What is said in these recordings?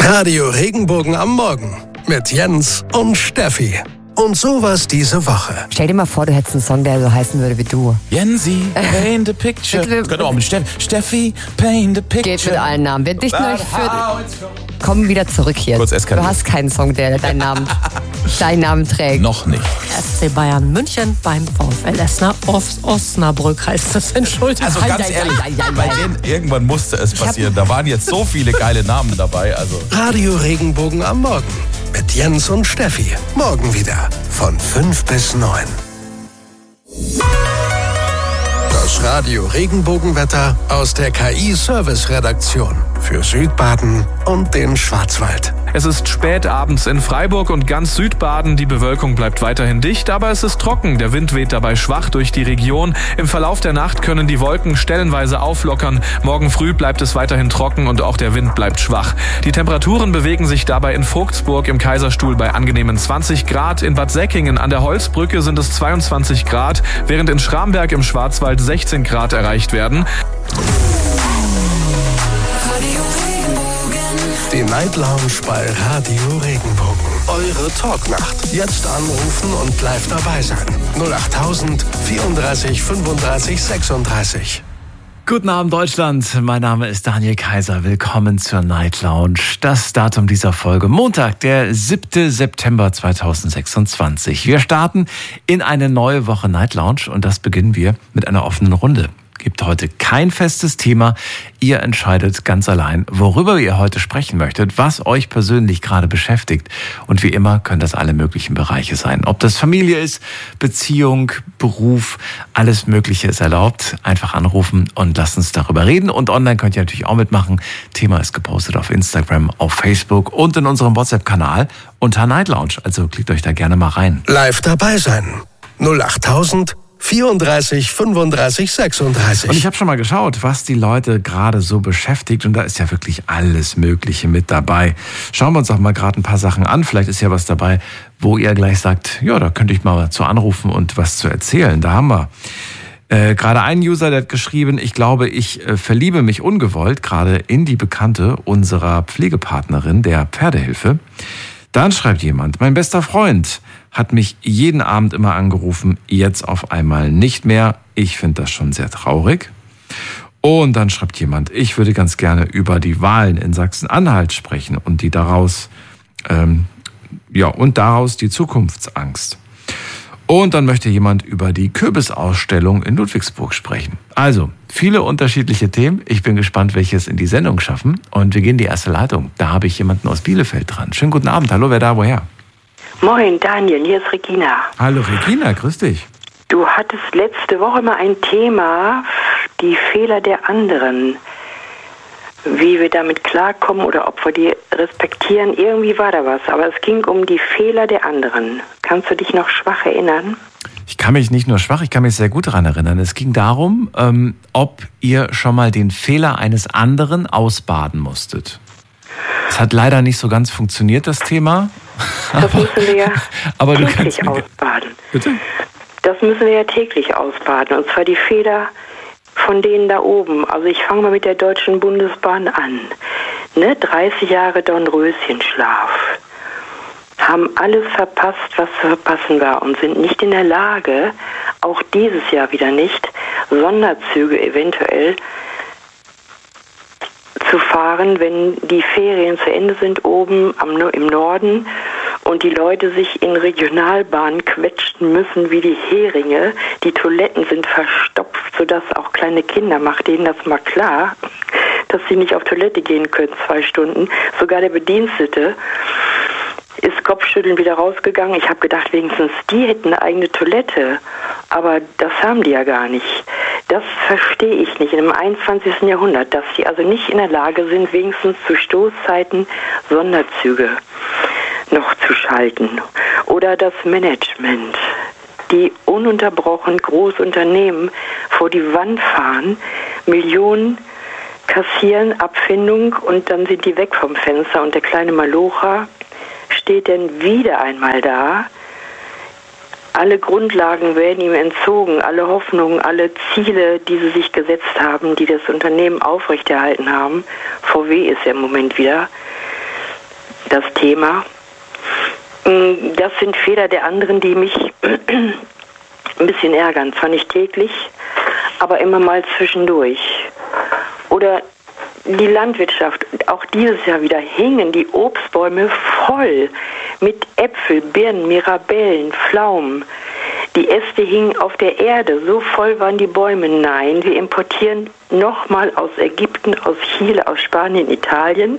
Radio Regenbogen am Morgen mit Jens und Steffi. Und sowas diese Woche. Stell dir mal vor, du hättest einen Song, der so heißen würde wie du. Jensi, paint the picture. Wir können auch mit Steffi, paint the picture. Geht mit allen Namen. Wir dichten euch für... Komm wieder zurück hier. Kurz eskaliert. Du hast keinen Song, der deinen Namen trägt. Noch nicht. SC Bayern München beim VfL Osnabrück heißt das. Entschuldigung. Also ganz ehrlich, bei denen irgendwann musste es passieren. Da waren jetzt so viele geile Namen dabei. Also. Radio Regenbogen am Morgen mit Jens und Steffi. Morgen wieder von 5 bis 9. Das Radio Regenbogenwetter aus der KI-Service-Redaktion für Südbaden und den Schwarzwald. Es ist spät abends in Freiburg und ganz Südbaden. Die Bewölkung bleibt weiterhin dicht, aber es ist trocken. Der Wind weht dabei schwach durch die Region. Im Verlauf der Nacht können die Wolken stellenweise auflockern. Morgen früh bleibt es weiterhin trocken und auch der Wind bleibt schwach. Die Temperaturen bewegen sich dabei in Vogtsburg im Kaiserstuhl bei angenehmen 20 Grad. In Bad Säckingen an der Holzbrücke sind es 22 Grad, während in Schramberg im Schwarzwald 16 Grad erreicht werden. Die Night Lounge bei Radio Regenbogen. Eure Talknacht. Jetzt anrufen und live dabei sein. 08000 34 35 36. Guten Abend Deutschland, mein Name ist Daniel Kaiser, willkommen zur Night Lounge. Das Datum dieser Folge, Montag, der 7. September 2026. Wir starten in eine neue Woche Night Lounge und das beginnen wir mit einer offenen Runde. Gibt heute kein festes Thema. Ihr entscheidet ganz allein, worüber ihr heute sprechen möchtet, was euch persönlich gerade beschäftigt. Und wie immer können das alle möglichen Bereiche sein. Ob das Familie ist, Beziehung, Beruf, alles Mögliche ist erlaubt. Einfach anrufen und lasst uns darüber reden. Und online könnt ihr natürlich auch mitmachen. Thema ist gepostet auf Instagram, auf Facebook und in unserem WhatsApp-Kanal unter Night Lounge. Also klickt euch da gerne mal rein. Live dabei sein. 08000 34 35 36. Und ich habe schon mal geschaut, was die Leute gerade so beschäftigt. Und da ist ja wirklich alles Mögliche mit dabei. Schauen wir uns auch mal gerade ein paar Sachen an. Vielleicht ist ja was dabei, wo ihr gleich sagt, ja, da könnte ich mal zu anrufen und was zu erzählen. Da haben wir gerade einen User, der hat geschrieben, ich glaube, ich verliebe mich ungewollt gerade in die Bekannte unserer Pflegepartnerin, der Pferdehilfe. Dann schreibt jemand, mein bester Freund hat mich jeden Abend immer angerufen, jetzt auf einmal nicht mehr. Ich finde das schon sehr traurig. Und dann schreibt jemand, ich würde ganz gerne über die Wahlen in Sachsen-Anhalt sprechen und die daraus die Zukunftsangst. Und dann möchte jemand über die Kürbisausstellung in Ludwigsburg sprechen. Also, viele unterschiedliche Themen. Ich bin gespannt, welche es in die Sendung schaffen. Und wir gehen in die erste Leitung. Da habe ich jemanden aus Bielefeld dran. Schönen guten Abend. Hallo, wer da, woher? Moin, Daniel, hier ist Regina. Hallo, Regina, grüß dich. Du hattest letzte Woche mal ein Thema, die Fehler der anderen. Wie wir damit klarkommen oder ob wir die respektieren. Irgendwie war da was, aber es ging um die Fehler der anderen. Kannst du dich noch schwach erinnern? Ich kann mich nicht nur schwach, ich kann mich sehr gut daran erinnern. Es ging darum, ob ihr schon mal den Fehler eines anderen ausbaden musstet. Es hat leider nicht so ganz funktioniert, das Thema. Das müssen wir ja aber täglich ausbaden. Bitte? Das müssen wir ja täglich ausbaden. Und zwar die Fehler von denen da oben. Also ich fange mal mit der Deutschen Bundesbahn an. 30 Jahre Dornröschenschlaf. Haben alles verpasst, was zu verpassen war und sind nicht in der Lage, auch dieses Jahr wieder nicht, Sonderzüge eventuell zu fahren, wenn die Ferien zu Ende sind oben im Norden und die Leute sich in Regionalbahnen quetschen müssen wie die Heringe. Die Toiletten sind verstopft, sodass auch kleine Kinder, macht denen das mal klar, dass sie nicht auf Toilette gehen können 2 Stunden. Sogar der Bedienstete ist Kopfschütteln wieder rausgegangen. Ich habe gedacht, wenigstens die hätten eine eigene Toilette. Aber das haben die ja gar nicht. Das verstehe ich nicht im 21. Jahrhundert, dass die also nicht in der Lage sind, wenigstens zu Stoßzeiten Sonderzüge noch zu schalten. Oder das Management, die ununterbrochen Großunternehmen vor die Wand fahren, Millionen kassieren, Abfindung und dann sind die weg vom Fenster und der kleine Malocher steht dann wieder einmal da. Alle Grundlagen werden ihm entzogen, alle Hoffnungen, alle Ziele, die sie sich gesetzt haben, die das Unternehmen aufrechterhalten haben. VW ist ja im Moment wieder. das Thema. Das sind Fehler der anderen, die mich ein bisschen ärgern. Zwar nicht täglich, aber immer mal zwischendurch. Oder die Landwirtschaft, auch dieses Jahr wieder hingen die Obstbäume voll mit Äpfel, Birnen, Mirabellen, Pflaumen. Die Äste hingen auf der Erde, so voll waren die Bäume. Nein, wir importieren nochmal aus Ägypten, aus Chile, aus Spanien, Italien.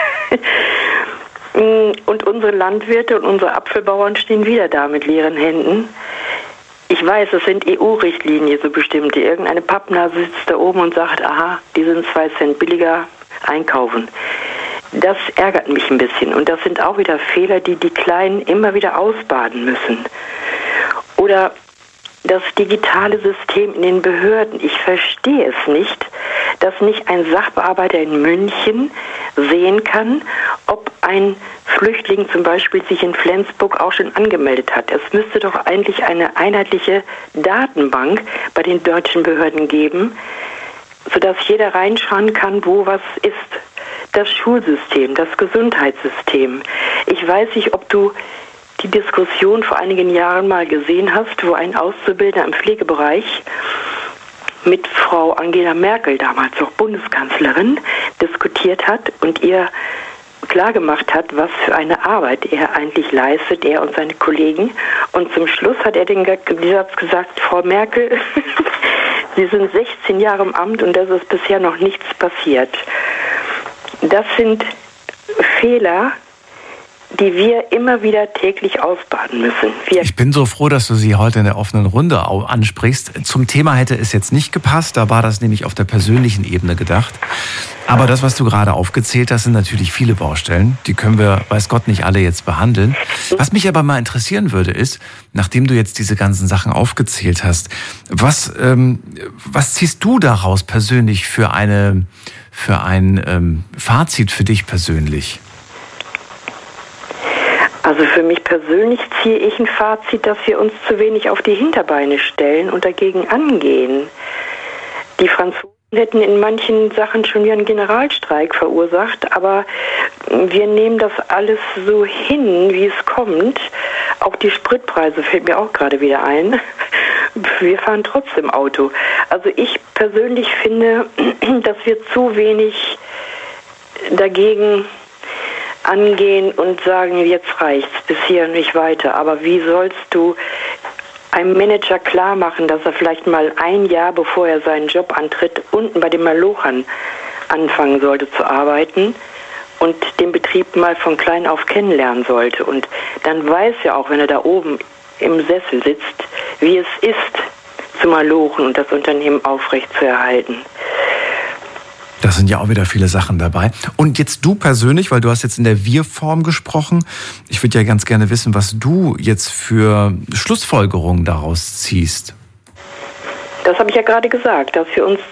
Und unsere Landwirte und unsere Apfelbauern stehen wieder da mit leeren Händen. Ich weiß, es sind EU-Richtlinien so bestimmte. Irgendeine Pappnase sitzt da oben und sagt, aha, die sind 2 Cent billiger, einkaufen. Das ärgert mich ein bisschen. Und das sind auch wieder Fehler, die die Kleinen immer wieder ausbaden müssen. Oder das digitale System in den Behörden. Ich verstehe es nicht, dass nicht ein Sachbearbeiter in München sehen kann, ob ein Flüchtling zum Beispiel sich in Flensburg auch schon angemeldet hat. Es müsste doch eigentlich eine einheitliche Datenbank bei den deutschen Behörden geben, sodass jeder reinschauen kann, wo was ist. Das Schulsystem, das Gesundheitssystem. Ich weiß nicht, ob du die Diskussion vor einigen Jahren mal gesehen hast, wo ein Auszubildender im Pflegebereich mit Frau Angela Merkel, damals auch Bundeskanzlerin, diskutiert hat und ihr klargemacht hat, was für eine Arbeit er eigentlich leistet, er und seine Kollegen. Und zum Schluss hat er den Satz gesagt, Frau Merkel, Sie sind 16 Jahre im Amt und es ist bisher noch nichts passiert. Das sind Fehler, die wir immer wieder täglich ausbaden müssen. Ich bin so froh, dass du sie heute in der offenen Runde ansprichst. Zum Thema hätte es jetzt nicht gepasst, da war das nämlich auf der persönlichen Ebene gedacht. Aber das, was du gerade aufgezählt hast, sind natürlich viele Baustellen. Die können wir, weiß Gott, nicht alle jetzt behandeln. Was mich aber mal interessieren würde, ist, nachdem du jetzt diese ganzen Sachen aufgezählt hast, was ziehst du daraus persönlich für ein Fazit für dich persönlich? Also für mich persönlich ziehe ich ein Fazit, dass wir uns zu wenig auf die Hinterbeine stellen und dagegen angehen. Die Franzosen hätten in manchen Sachen schon wieder einen Generalstreik verursacht, aber wir nehmen das alles so hin, wie es kommt. Auch die Spritpreise fällt mir auch gerade wieder ein. Wir fahren trotzdem Auto. Also ich persönlich finde, dass wir zu wenig dagegen angehen und sagen, jetzt reicht's, bis hier und nicht weiter. Aber wie sollst du einem Manager klar machen, dass er vielleicht mal ein Jahr, bevor er seinen Job antritt, unten bei den Malochern anfangen sollte zu arbeiten und den Betrieb mal von klein auf kennenlernen sollte. Und dann weiß er auch, wenn er da oben im Sessel sitzt, wie es ist, zu malochen und das Unternehmen aufrecht zu erhalten. Das sind ja auch wieder viele Sachen dabei. Und jetzt du persönlich, weil du hast jetzt in der Wir-Form gesprochen. Ich würde ja ganz gerne wissen, was du jetzt für Schlussfolgerungen daraus ziehst. Das habe ich ja gerade gesagt, dass wir uns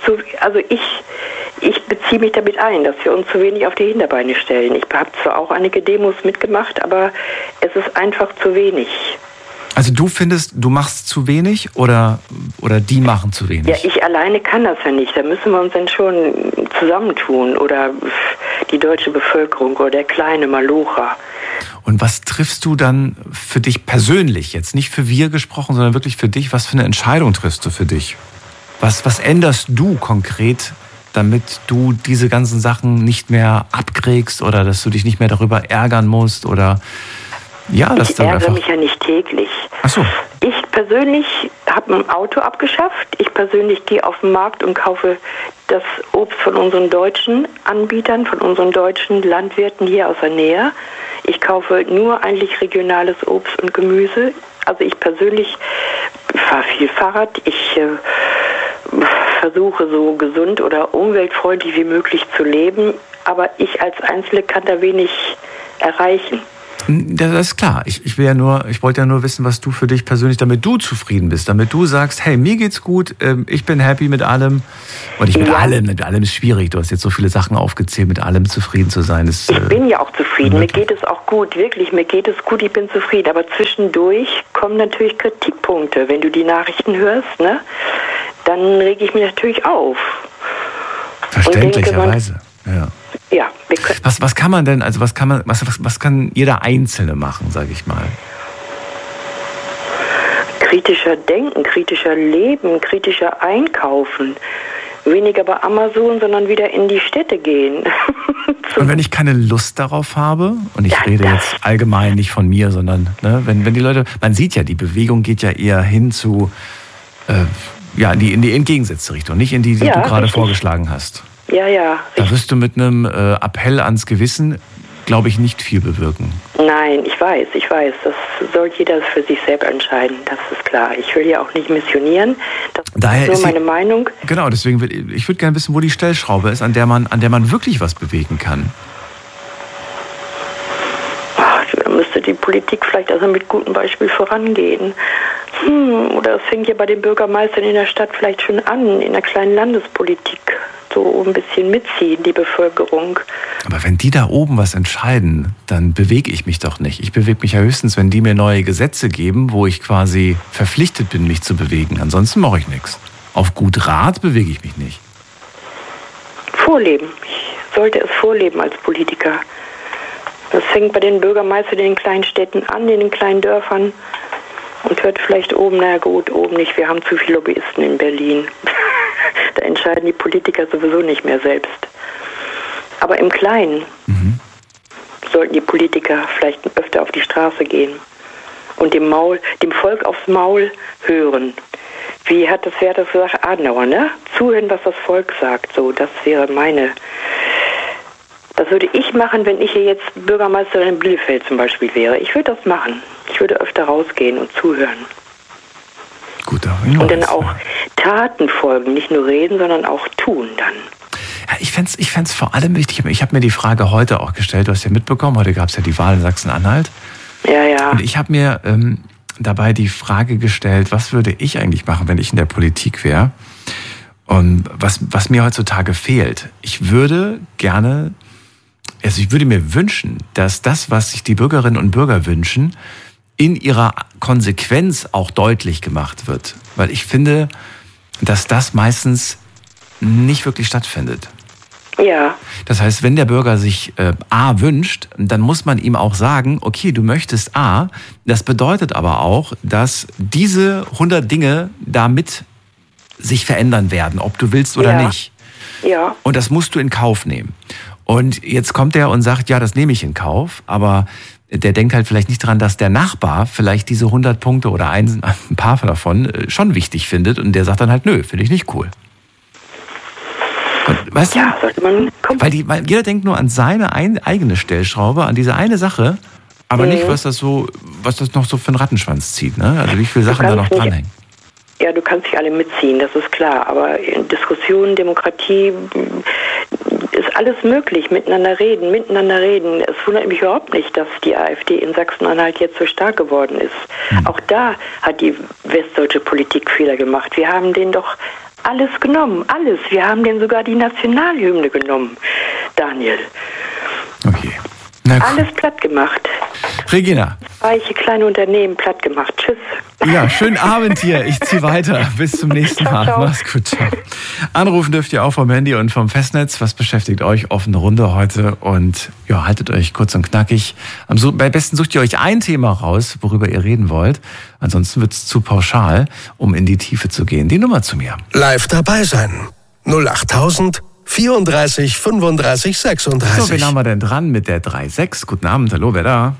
ich beziehe mich damit ein, dass wir uns zu wenig auf die Hinterbeine stellen. Ich habe zwar auch einige Demos mitgemacht, aber es ist einfach zu wenig. Also du findest, du machst zu wenig oder die machen zu wenig? Ja, ich alleine kann das ja nicht. Da müssen wir uns dann schon zusammentun oder die deutsche Bevölkerung oder der kleine Malocher. Und was triffst du dann für dich persönlich, jetzt nicht für wir gesprochen, sondern wirklich für dich, was für eine Entscheidung triffst du für dich? Was änderst du konkret, damit du diese ganzen Sachen nicht mehr abkriegst oder dass du dich nicht mehr darüber ärgern musst oder... Ja, das ich ärgere mich ja nicht täglich. Ach so. Ich persönlich habe ein Auto abgeschafft. Ich persönlich gehe auf den Markt und kaufe das Obst von unseren deutschen Anbietern, von unseren deutschen Landwirten hier aus der Nähe. Ich kaufe nur eigentlich regionales Obst und Gemüse. Also ich persönlich fahre viel Fahrrad. Ich versuche so gesund oder umweltfreundlich wie möglich zu leben. Aber ich als Einzelne kann da wenig erreichen. Das ist klar. Ich wollte ja nur wissen, was du für dich persönlich, damit du zufrieden bist, damit du sagst, hey, mir geht's gut, ich bin happy mit allem. Und nicht mit allem, mit allem ist schwierig. Du hast jetzt so viele Sachen aufgezählt, mit allem zufrieden zu sein. Ich bin ja auch zufrieden, mir geht es auch gut, wirklich, mir geht es gut, ich bin zufrieden. Aber zwischendurch kommen natürlich Kritikpunkte. Wenn du die Nachrichten hörst, ne, dann rege ich mich natürlich auf. Verständlicherweise, ja. Ja, wir können. Was kann man denn, also was kann jeder Einzelne machen, sage ich mal? Kritischer denken, kritischer leben, kritischer einkaufen. Weniger bei Amazon, sondern wieder in die Städte gehen. Und wenn ich keine Lust darauf habe, und ich rede jetzt allgemein nicht von mir, sondern wenn die Leute, man sieht ja, die Bewegung geht ja eher hin zu, in die entgegengesetzte Richtung, nicht in die du gerade vorgeschlagen hast. Ja. Da wirst du mit einem Appell ans Gewissen, glaube ich, nicht viel bewirken. Nein, ich weiß. Das soll jeder für sich selber entscheiden, das ist klar. Ich will ja auch nicht missionieren. Das ist nur meine Meinung. Genau, deswegen ich würde gerne wissen, wo die Stellschraube ist, an der man wirklich was bewegen kann. Da müsste die Politik vielleicht also mit gutem Beispiel vorangehen. Oder es fängt ja bei den Bürgermeistern in der Stadt vielleicht schon an, in der kleinen Landespolitik. So ein bisschen mitziehen, die Bevölkerung. Aber wenn die da oben was entscheiden, dann bewege ich mich doch nicht. Ich bewege mich ja höchstens, wenn die mir neue Gesetze geben, wo ich quasi verpflichtet bin, mich zu bewegen. Ansonsten mache ich nichts. Auf gut Rat bewege ich mich nicht. Vorleben. Ich sollte es vorleben als Politiker. Das fängt bei den Bürgermeistern in den kleinen Städten an, in den kleinen Dörfern. Und hört vielleicht oben, oben nicht, wir haben zu viele Lobbyisten in Berlin. Da entscheiden die Politiker sowieso nicht mehr selbst. Aber im Kleinen sollten die Politiker vielleicht öfter auf die Straße gehen und dem Volk aufs Maul hören. Wie hat das Werther gesagt, Adenauer, ne? Zuhören, was das Volk sagt. So, das wäre das würde ich machen, wenn ich hier jetzt Bürgermeisterin in Bielefeld zum Beispiel wäre. Ich würde das machen. Ich würde öfter rausgehen und zuhören. Gut, und dann auch Taten folgen, nicht nur reden, sondern auch tun dann. Ja, ich fänd's vor allem wichtig, ich habe mir die Frage heute auch gestellt, du hast ja mitbekommen, heute gab es ja die Wahl in Sachsen-Anhalt. Ja. Und ich habe mir dabei die Frage gestellt, was würde ich eigentlich machen, wenn ich in der Politik wäre? Und was mir heutzutage fehlt. Ich würde mir wünschen, dass das, was sich die Bürgerinnen und Bürger wünschen, in ihrer Konsequenz auch deutlich gemacht wird. Weil ich finde, dass das meistens nicht wirklich stattfindet. Ja. Das heißt, wenn der Bürger sich A wünscht, dann muss man ihm auch sagen, okay, du möchtest A, das bedeutet aber auch, dass diese 100 Dinge damit sich verändern werden, ob du willst oder nicht. Ja. Und das musst du in Kauf nehmen. Und jetzt kommt er und sagt, ja, das nehme ich in Kauf, aber der denkt halt vielleicht nicht dran, dass der Nachbar vielleicht diese 100 Punkte oder ein paar davon schon wichtig findet und der sagt dann halt, nö, finde ich nicht cool. Und, weißt du, sollte man kommen. Weil jeder denkt nur an seine eigene Stellschraube, an diese eine Sache, aber nicht, was das noch so für einen Rattenschwanz zieht, ne? Also wie viele Sachen da noch dranhängen. Ja, du kannst nicht alle mitziehen, das ist klar, aber in Diskussionen, Demokratie ist alles möglich, miteinander reden. Es wundert mich überhaupt nicht, dass die AfD in Sachsen-Anhalt jetzt so stark geworden ist. Auch da hat die westdeutsche Politik Fehler gemacht. Wir haben denen doch alles genommen, alles. Wir haben denen sogar die Nationalhymne genommen, Daniel. Okay. Alles platt gemacht. Regina. Reiche kleine Unternehmen platt gemacht. Tschüss. Ja, schönen Abend hier. Ich ziehe weiter. Bis zum nächsten Mal. Ciao. Mach's gut. Ciao. Anrufen dürft ihr auch vom Handy und vom Festnetz. Was beschäftigt euch? Offene Runde heute. Und ja, haltet euch kurz und knackig. Am besten sucht ihr euch ein Thema raus, worüber ihr reden wollt. Ansonsten wird's zu pauschal, um in die Tiefe zu gehen. Die Nummer zu mir. Live dabei sein. 08000 34 35 36. So, wen haben wir denn dran mit der 36? Guten Abend, hallo, wer da?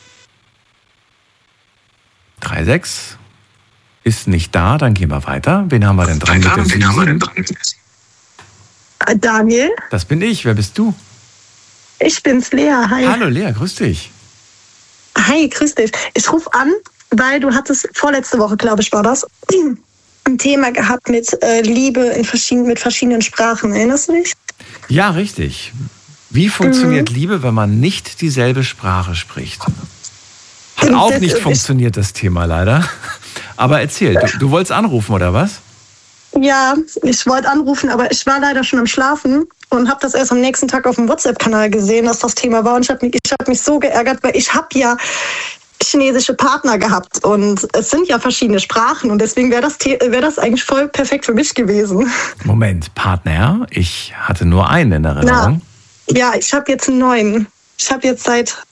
36 ist nicht da, dann gehen wir weiter. Wen haben wir denn dran mit der 77? Daniel? Das bin ich, wer bist du? Ich bin's, Lea, hi. Hallo Lea, grüß dich. Hi, grüß dich. Ich rufe an, weil du hattest vorletzte Woche, glaube ich, war das, ein Thema gehabt mit Liebe mit verschiedenen Sprachen. Erinnerst du dich? Ja, richtig. Wie funktioniert Liebe, wenn man nicht dieselbe Sprache spricht? Hat auch nicht funktioniert, das Thema leider. Aber erzähl, du wolltest anrufen, oder was? Ja, ich wollte anrufen, aber ich war leider schon am Schlafen und habe das erst am nächsten Tag auf dem WhatsApp-Kanal gesehen, dass das Thema war. Und ich hab mich so geärgert, weil ich habe ja chinesische Partner gehabt und es sind ja verschiedene Sprachen und deswegen wäre das eigentlich voll perfekt für mich gewesen. Moment, Partner? Ich hatte nur einen in Erinnerung. Ja, ich habe jetzt einen neuen. Ich habe jetzt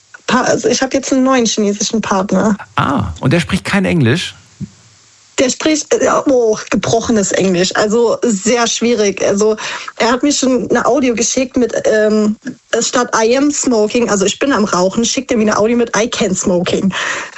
einen neuen chinesischen Partner. Ah, und der spricht kein Englisch? Der spricht gebrochenes Englisch, also sehr schwierig. Also er hat mir schon eine Audio geschickt mit statt I am smoking, also ich bin am Rauchen, schickt er mir eine Audio mit I can smoking.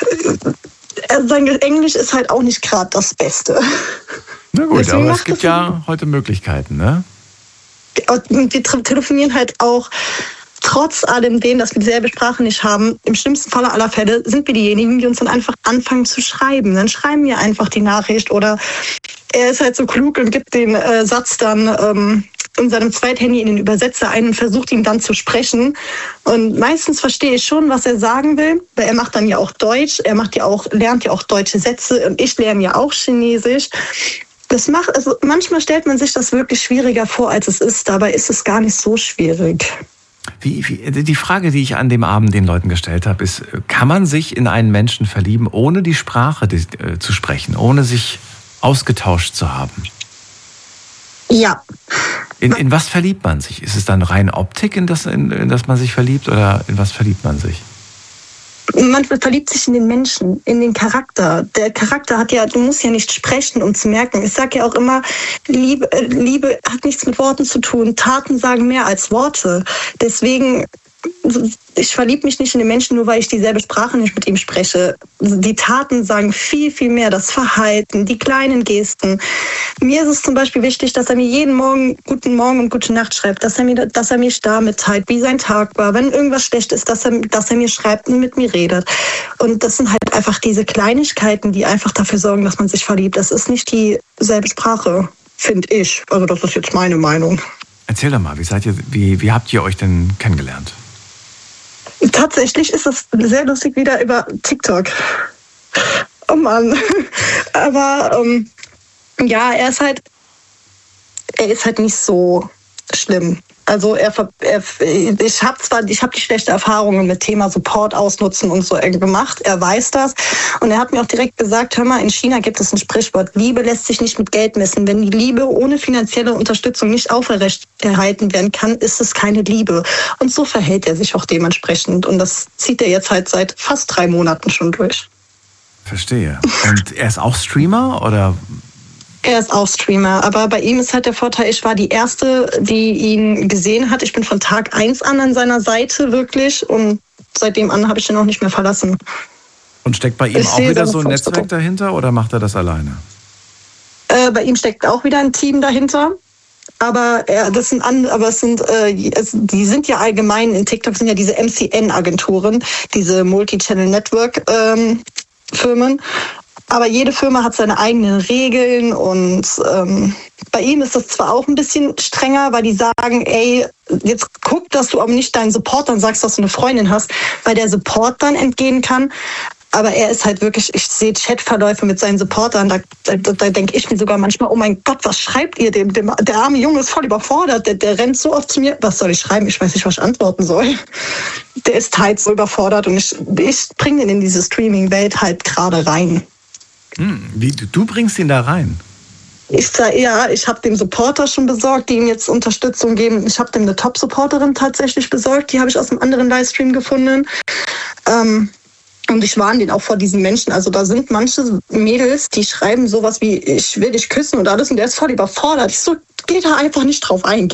Sein Englisch ist halt auch nicht gerade das Beste. Na gut, deswegen, aber es gibt ja heute Möglichkeiten, ne? Und wir telefonieren halt auch trotz allem dass wir dieselbe Sprache nicht haben. Im schlimmsten Fall aller Fälle sind wir diejenigen, die uns dann einfach anfangen zu schreiben. Dann schreiben wir einfach die Nachricht oder er ist halt so klug und gibt den Satz dann in seinem Zweithandy in den Übersetzer ein und versucht ihn dann zu sprechen. Und meistens verstehe ich schon, was er sagen will, weil er macht dann ja auch Deutsch, lernt ja auch deutsche Sätze und ich lerne ja auch Chinesisch. Also manchmal stellt man sich das wirklich schwieriger vor, als es ist. Dabei ist es gar nicht so schwierig. Die Frage, die ich an dem Abend den Leuten gestellt habe, ist, kann man sich in einen Menschen verlieben, ohne die Sprache zu sprechen, ohne sich ausgetauscht zu haben? Ja. In was verliebt man sich? Ist es dann rein Optik, in das man sich verliebt, oder in was verliebt man sich? Man verliebt sich in den Menschen, in den Charakter. Der Charakter du musst ja nicht sprechen, um zu merken. Ich sage ja auch immer, Liebe hat nichts mit Worten zu tun. Taten sagen mehr als Worte. Deswegen, ich verliebe mich nicht in den Menschen, nur weil ich dieselbe Sprache nicht mit ihm spreche. Die Taten sagen viel, viel mehr. Das Verhalten, die kleinen Gesten. Mir ist es zum Beispiel wichtig, dass er mir jeden Morgen Guten Morgen und Gute Nacht schreibt, dass er mir da mitteilt, wie sein Tag war. Wenn irgendwas schlecht ist, dass er mir schreibt und mit mir redet. Und das sind halt einfach diese Kleinigkeiten, die einfach dafür sorgen, dass man sich verliebt. Das ist nicht dieselbe Sprache, finde ich. Also das ist jetzt meine Meinung. Erzähl doch mal, wie habt ihr euch denn kennengelernt? Tatsächlich ist das sehr lustig wieder über TikTok. Oh Mann. Aber ja, er ist halt nicht so schlimm. Also ich habe die schlechte Erfahrungen mit Thema Support ausnutzen und so gemacht. Er weiß das. Und er hat mir auch direkt gesagt, hör mal, in China gibt es ein Sprichwort, Liebe lässt sich nicht mit Geld messen. Wenn die Liebe ohne finanzielle Unterstützung nicht aufrechterhalten werden kann, ist es keine Liebe. Und so verhält er sich auch dementsprechend. Und das zieht er jetzt halt seit fast 3 Monaten schon durch. Verstehe. Und er ist auch Streamer, oder? Er ist auch Streamer, aber bei ihm ist halt der Vorteil, ich war die Erste, die ihn gesehen hat. Ich bin von Tag 1 an seiner Seite wirklich und seitdem an habe ich ihn auch nicht mehr verlassen. Und steckt bei ihm auch wieder so ein Netzwerk dahinter oder macht er das alleine? Bei ihm steckt auch wieder ein Team dahinter. Aber die sind ja allgemein in TikTok sind ja diese MCN-Agenturen, diese Multi-Channel-Network-Firmen. Aber jede Firma hat seine eigenen Regeln und bei ihm ist das zwar auch ein bisschen strenger, weil die sagen, ey, jetzt guck, dass du aber nicht deinen Support dann sagst, dass du eine Freundin hast, weil der Support dann entgehen kann. Aber er ist halt wirklich, ich sehe Chatverläufe mit seinen Supportern, da denke ich mir sogar manchmal, oh mein Gott, was schreibt ihr dem? Der arme Junge ist voll überfordert, der rennt so oft zu mir, was soll ich schreiben? Ich weiß nicht, was ich antworten soll. Der ist halt so überfordert und ich bringe ihn in diese Streaming-Welt halt gerade rein. Wie, du bringst ihn da rein? Ich habe dem Supporter schon besorgt, die ihm jetzt Unterstützung geben. Ich habe dem eine Top-Supporterin tatsächlich besorgt, die habe ich aus einem anderen Livestream gefunden. Und ich warne den auch vor diesen Menschen. Also da sind manche Mädels, die schreiben sowas wie, ich will dich küssen und alles und der ist voll überfordert. Ich so, geh da einfach nicht drauf ein,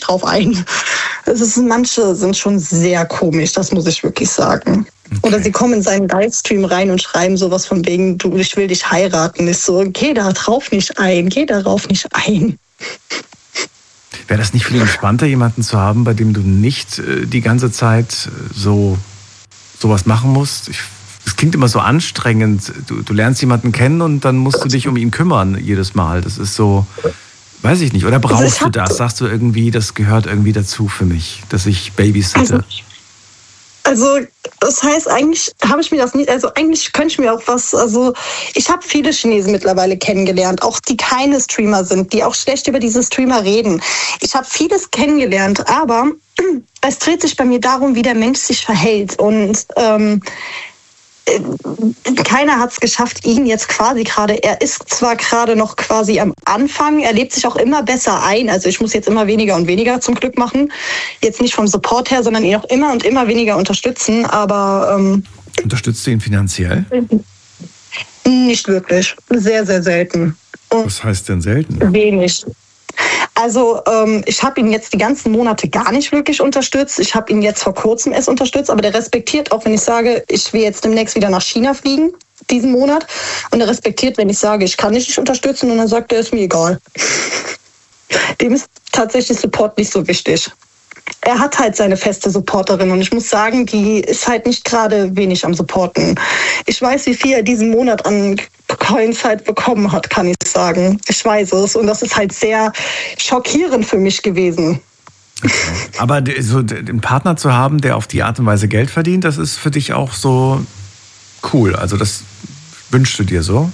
manche sind schon sehr komisch, das muss ich wirklich sagen. Okay. Oder sie kommen in seinen Livestream rein und schreiben sowas von wegen, du, ich will dich heiraten. Ich so, geh darauf nicht ein. Wäre das nicht viel entspannter, jemanden zu haben, bei dem du nicht die ganze Zeit sowas machen musst? Es klingt immer so anstrengend. Du lernst jemanden kennen und dann musst du dich um ihn kümmern jedes Mal. Das ist so, weiß ich nicht. Oder brauchst du das? Sagst du irgendwie, das gehört irgendwie dazu für mich, dass ich babysitte? Also das heißt, eigentlich habe ich mir das nicht, also eigentlich könnte ich mir auch ich habe viele Chinesen mittlerweile kennengelernt, auch die keine Streamer sind, die auch schlecht über diese Streamer reden. Ich habe vieles kennengelernt, aber es dreht sich bei mir darum, wie der Mensch sich verhält und keiner hat es geschafft, ihn jetzt quasi gerade, er ist zwar gerade noch quasi am Anfang, er lebt sich auch immer besser ein, also ich muss jetzt immer weniger und weniger zum Glück machen, jetzt nicht vom Support her, sondern ihn auch immer und immer weniger unterstützen, aber... Unterstützt du ihn finanziell? Nicht wirklich, sehr, sehr selten. Was heißt denn selten? Wenig. Also ich habe ihn jetzt die ganzen Monate gar nicht wirklich unterstützt. Ich habe ihn jetzt vor kurzem erst unterstützt, aber der respektiert auch, wenn ich sage, ich will jetzt demnächst wieder nach China fliegen, diesen Monat. Und er respektiert, wenn ich sage, ich kann dich nicht unterstützen. Und dann sagt er, ist mir egal. Dem ist tatsächlich Support nicht so wichtig. Er hat halt seine feste Supporterin und ich muss sagen, die ist halt nicht gerade wenig am Supporten. Ich weiß, wie viel er diesen Monat an Coins halt bekommen hat, kann ich sagen. Ich weiß es und das ist halt sehr schockierend für mich gewesen. Okay. Aber so einen Partner zu haben, der auf die Art und Weise Geld verdient, das ist für dich auch so cool. Also das wünschst du dir so?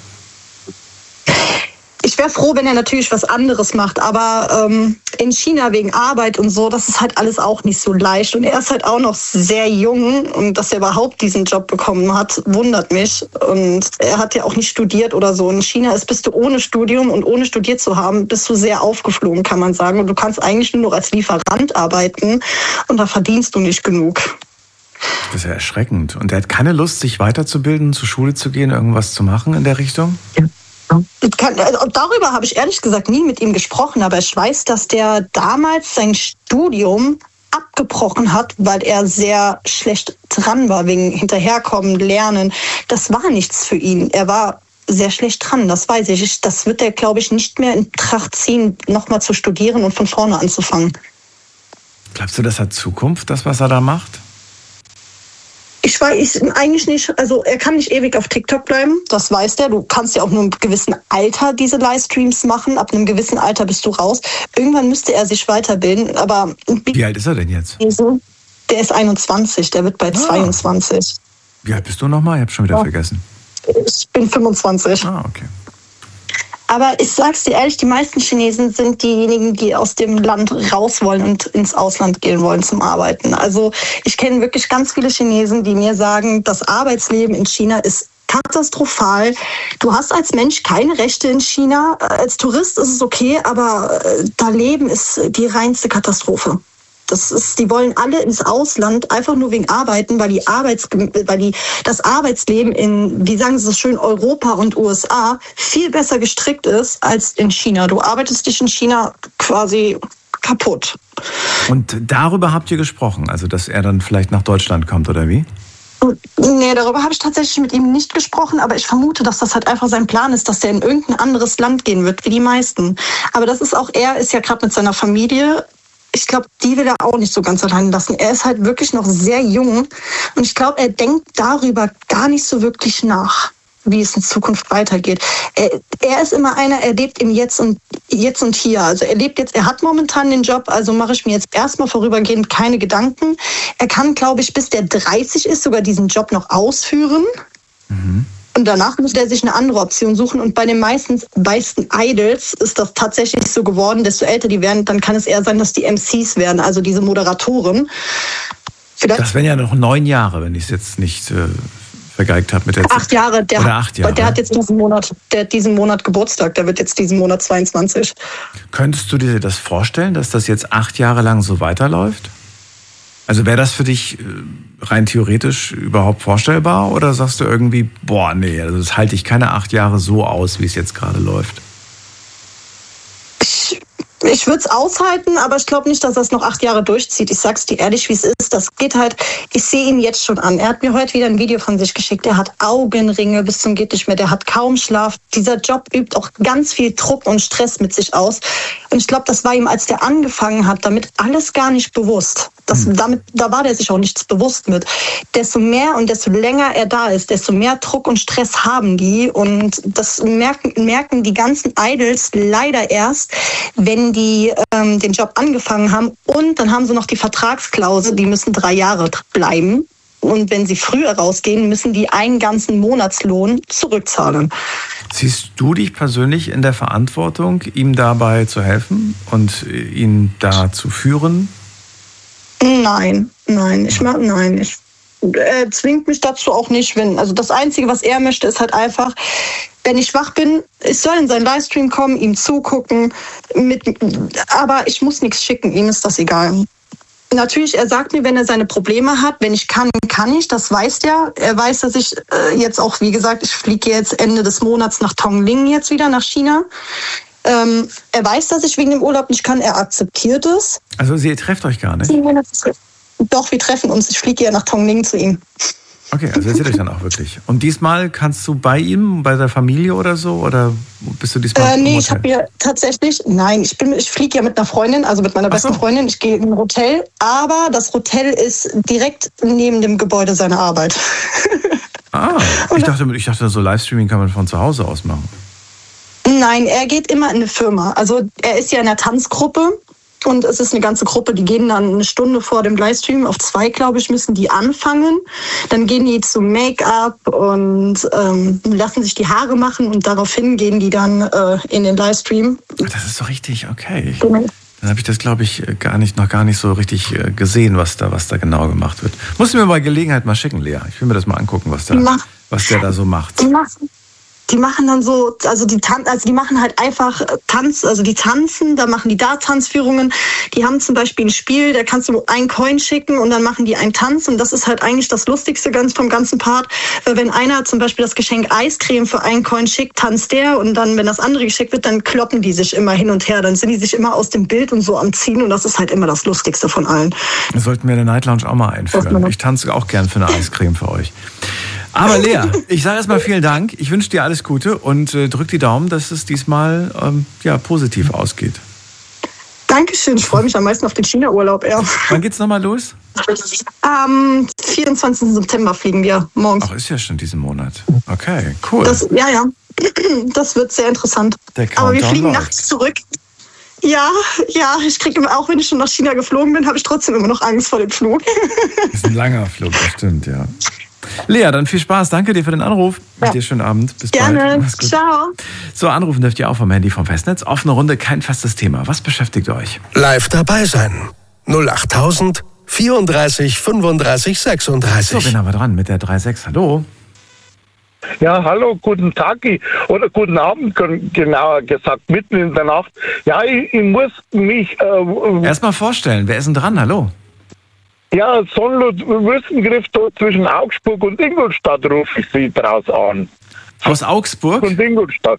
Ich wäre froh, wenn er natürlich was anderes macht, aber in China wegen Arbeit und so, das ist halt alles auch nicht so leicht. Und er ist halt auch noch sehr jung und dass er überhaupt diesen Job bekommen hat, wundert mich. Und er hat ja auch nicht studiert oder so. In China bist du ohne Studium und ohne studiert zu haben, bist du sehr aufgeflogen, kann man sagen. Und du kannst eigentlich nur noch als Lieferant arbeiten und da verdienst du nicht genug. Das ist ja erschreckend. Und er hat keine Lust, sich weiterzubilden, zur Schule zu gehen, irgendwas zu machen in der Richtung? Ja. Darüber habe ich ehrlich gesagt nie mit ihm gesprochen, aber ich weiß, dass der damals sein Studium abgebrochen hat, weil er sehr schlecht dran war, wegen Hinterherkommen, Lernen. Das war nichts für ihn. Er war sehr schlecht dran, das weiß ich. Das wird er, glaube ich, nicht mehr in Betracht ziehen, nochmal zu studieren und von vorne anzufangen. Glaubst du, das hat Zukunft, das, was er da macht? Ich weiß eigentlich nicht, also er kann nicht ewig auf TikTok bleiben, das weiß der. Du kannst ja auch nur im gewissen Alter diese Livestreams machen. Ab einem gewissen Alter bist du raus. Irgendwann müsste er sich weiterbilden, aber... Wie alt ist er denn jetzt? Der ist 21, der wird bei 22. Wie alt bist du nochmal? Ich habe schon wieder vergessen. Ich bin 25. Ah, okay. Aber ich sag's dir ehrlich, die meisten Chinesen sind diejenigen, die aus dem Land raus wollen und ins Ausland gehen wollen zum Arbeiten. Also ich kenne wirklich ganz viele Chinesen, die mir sagen, das Arbeitsleben in China ist katastrophal. Du hast als Mensch keine Rechte in China. Als Tourist ist es okay, aber da leben ist die reinste Katastrophe. Die wollen alle ins Ausland, einfach nur wegen Arbeiten, weil das Arbeitsleben in, wie sagen Sie es schön, Europa und USA viel besser gestrickt ist als in China. Du arbeitest dich in China quasi kaputt. Und darüber habt ihr gesprochen, also dass er dann vielleicht nach Deutschland kommt, oder wie? Nee, darüber habe ich tatsächlich mit ihm nicht gesprochen, aber ich vermute, dass das halt einfach sein Plan ist, dass der in irgendein anderes Land gehen wird, wie die meisten. Aber das ist auch, er ist ja gerade mit seiner Familie. Ich glaube, die will er auch nicht so ganz allein lassen. Er ist halt wirklich noch sehr jung und ich glaube, er denkt darüber gar nicht so wirklich nach, wie es in Zukunft weitergeht. Er ist immer einer, er lebt im Jetzt und Hier. Also er hat momentan den Job, also mache ich mir jetzt erstmal vorübergehend keine Gedanken. Er kann, glaube ich, bis der 30 ist, sogar diesen Job noch ausführen. Mhm. Und danach muss er sich eine andere Option suchen. Und bei den meisten Idols ist das tatsächlich so geworden. Desto älter die werden, dann kann es eher sein, dass die MCs werden, also diese Moderatoren. Vielleicht das wären ja noch 9 Jahre, wenn ich es jetzt nicht vergeigt habe mit der 8 Jahre. Der hat jetzt diesen Monat Geburtstag. Der wird jetzt diesen Monat 22. Könntest du dir das vorstellen, dass das jetzt 8 Jahre lang so weiterläuft? Also wäre das für dich rein theoretisch überhaupt vorstellbar? Oder sagst du irgendwie, boah, nee, also das halte ich keine 8 Jahre so aus, wie es jetzt gerade läuft? Ich würde es aushalten, aber ich glaube nicht, dass er es noch 8 Jahre durchzieht. Ich sag's dir ehrlich, wie es ist. Das geht halt, ich sehe ihn jetzt schon an. Er hat mir heute wieder ein Video von sich geschickt. Er hat Augenringe bis zum geht nicht mehr. Der hat kaum Schlaf. Dieser Job übt auch ganz viel Druck und Stress mit sich aus. Und ich glaube, das war ihm, als der angefangen hat, damit alles gar nicht bewusst. Da war der sich auch nichts bewusst mit. Desto mehr und desto länger er da ist, desto mehr Druck und Stress haben die. Und das merken die ganzen Idols leider erst, wenn die den Job angefangen haben. Und dann haben sie noch die Vertragsklausel, die müssen 3 Jahre bleiben. Und wenn sie früher rausgehen, müssen die einen ganzen Monatslohn zurückzahlen. Siehst du dich persönlich in der Verantwortung, ihm dabei zu helfen und ihn da zu führen? Nein. er zwingt mich dazu auch nicht. Also das Einzige, was er möchte, ist halt einfach, wenn ich wach bin, ich soll in seinen Livestream kommen, ihm zugucken, aber ich muss nichts schicken, ihm ist das egal. Natürlich, er sagt mir, wenn er seine Probleme hat, wenn ich kann ich, das weiß er. Er weiß, dass ich jetzt auch, wie gesagt, ich fliege jetzt Ende des Monats nach Tongling jetzt wieder, nach China. Er weiß, dass ich wegen dem Urlaub nicht kann, er akzeptiert es. Also ihr trefft euch gar nicht? Doch, wir treffen uns. Ich fliege ja nach Tongling zu ihm. Okay, also ihr seht euch dann auch wirklich. Und diesmal kannst du bei ihm, bei der Familie oder so? Oder bist du diesmal nee, ich habe mir tatsächlich, ich fliege ja mit einer Freundin, also mit meiner besten Freundin. Ich gehe in ein Hotel, aber das Hotel ist direkt neben dem Gebäude seiner Arbeit. Ich dachte, so Livestreaming kann man von zu Hause aus machen. Nein, er geht immer in eine Firma. Also er ist ja in einer Tanzgruppe. Und es ist eine ganze Gruppe, die gehen dann eine Stunde vor dem Livestream, auf 2, glaube ich, müssen die anfangen. Dann gehen die zum Make-up und lassen sich die Haare machen und daraufhin gehen die dann in den Livestream. Das ist so richtig, okay. Dann habe ich das, glaube ich, noch gar nicht so richtig gesehen, was da genau gemacht wird. Musst du mir bei Gelegenheit mal schicken, Lea. Ich will mir das mal angucken, was der da so macht. Die machen dann so, die machen halt einfach Tanz, also die tanzen, da machen die da Tanzführungen. Die haben zum Beispiel ein Spiel, da kannst du einen Coin schicken und dann machen die einen Tanz und das ist halt eigentlich das Lustigste vom ganzen Part. Weil wenn einer zum Beispiel das Geschenk Eiscreme für einen Coin schickt, tanzt der und dann, wenn das andere geschickt wird, dann kloppen die sich immer hin und her. Dann sind die sich immer aus dem Bild und so am Ziehen und das ist halt immer das Lustigste von allen. Das sollten wir in der Night Lounge auch mal einführen. Ich tanze auch gern für eine Eiscreme für euch. Aber Lea, ich sage erstmal vielen Dank. Ich wünsche dir alles Gute und drück die Daumen, dass es diesmal positiv ausgeht. Dankeschön, ich freue mich am meisten auf den China-Urlaub. Ja. Wann geht's nochmal los? Am 24. September fliegen wir morgens. Ach, ist ja schon diesen Monat. Okay, cool. Ja. Das wird sehr interessant. Aber wir fliegen nachts zurück. Ja, ich kriege immer, auch wenn ich schon nach China geflogen bin, habe ich trotzdem immer noch Angst vor dem Flug. Das ist ein langer Flug, das stimmt, ja. Lea, dann viel Spaß. Danke dir für den Anruf. Ja. Dir schönen Abend. Bis bald. Gerne. Ciao. So, anrufen dürft ihr auch vom Handy vom Festnetz. Offene Runde, kein festes Thema. Was beschäftigt euch? Live dabei sein. 08000 34 35 36. So, wen haben wir dran mit der 36? Hallo. Ja, hallo, guten Tag oder guten Abend, genauer gesagt, mitten in der Nacht. Ja, ich muss mich... Erstmal vorstellen, wer ist denn dran? Hallo. Ja, Sonnlot-Wüstengriff zwischen Augsburg und Ingolstadt rufe ich Sie draus an. Aus Augsburg? Und Ingolstadt.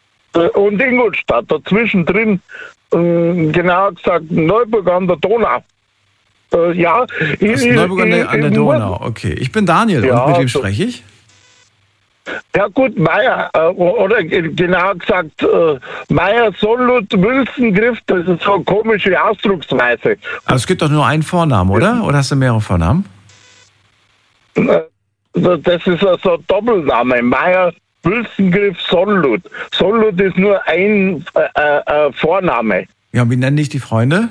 Dazwischen drin, genauer gesagt, Neuburg an der Donau. Ja, Neuburg an der Donau, okay. Ich bin Daniel, ja, und mit wem spreche ich? Ja gut, Meier, oder genauer gesagt, Meier, Sollut, Wülstengriff, das ist so eine komische Ausdrucksweise. Aber es gibt doch nur einen Vornamen, oder? Oder hast du mehrere Vornamen? Das ist also ein Doppelname, Meier, Wülstengriff, Sollut. Sollut ist nur ein Vorname. Ja, und wie nennen dich die Freunde?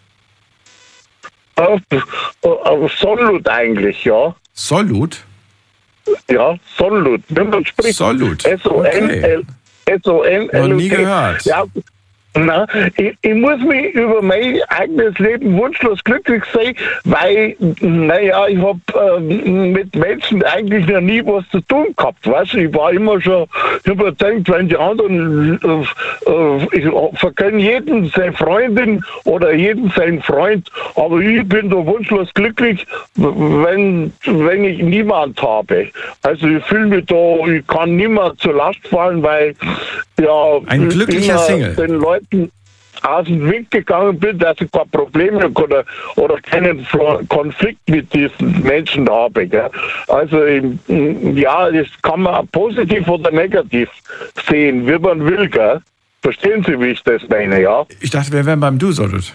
Sollut eigentlich, ja. Sollut? Ja, Sollut. Wenn man spricht. Sollut. S-O-N-L. Noch nie gehört. Ja, ich muss mich über mein eigenes Leben wunschlos glücklich sein, weil, ich habe mit Menschen eigentlich noch nie was zu tun gehabt. Weißt du, ich war immer schon überzeugt, wenn die anderen, ich verkenne jeden seine Freundin oder jeden seinen Freund, aber ich bin da wunschlos glücklich, wenn ich niemand habe. Also ich fühle mich da, ich kann niemand zur Last fallen, weil ein glücklicher Single. Den Leuten aus dem Weg gegangen bin, dass ich keine Probleme oder keinen Konflikt mit diesen Menschen habe. Gell? Also das kann man positiv oder negativ sehen, wie man will. Gell? Verstehen Sie, wie ich das meine? Ja? Ich dachte, wir wären beim Du, Sollut.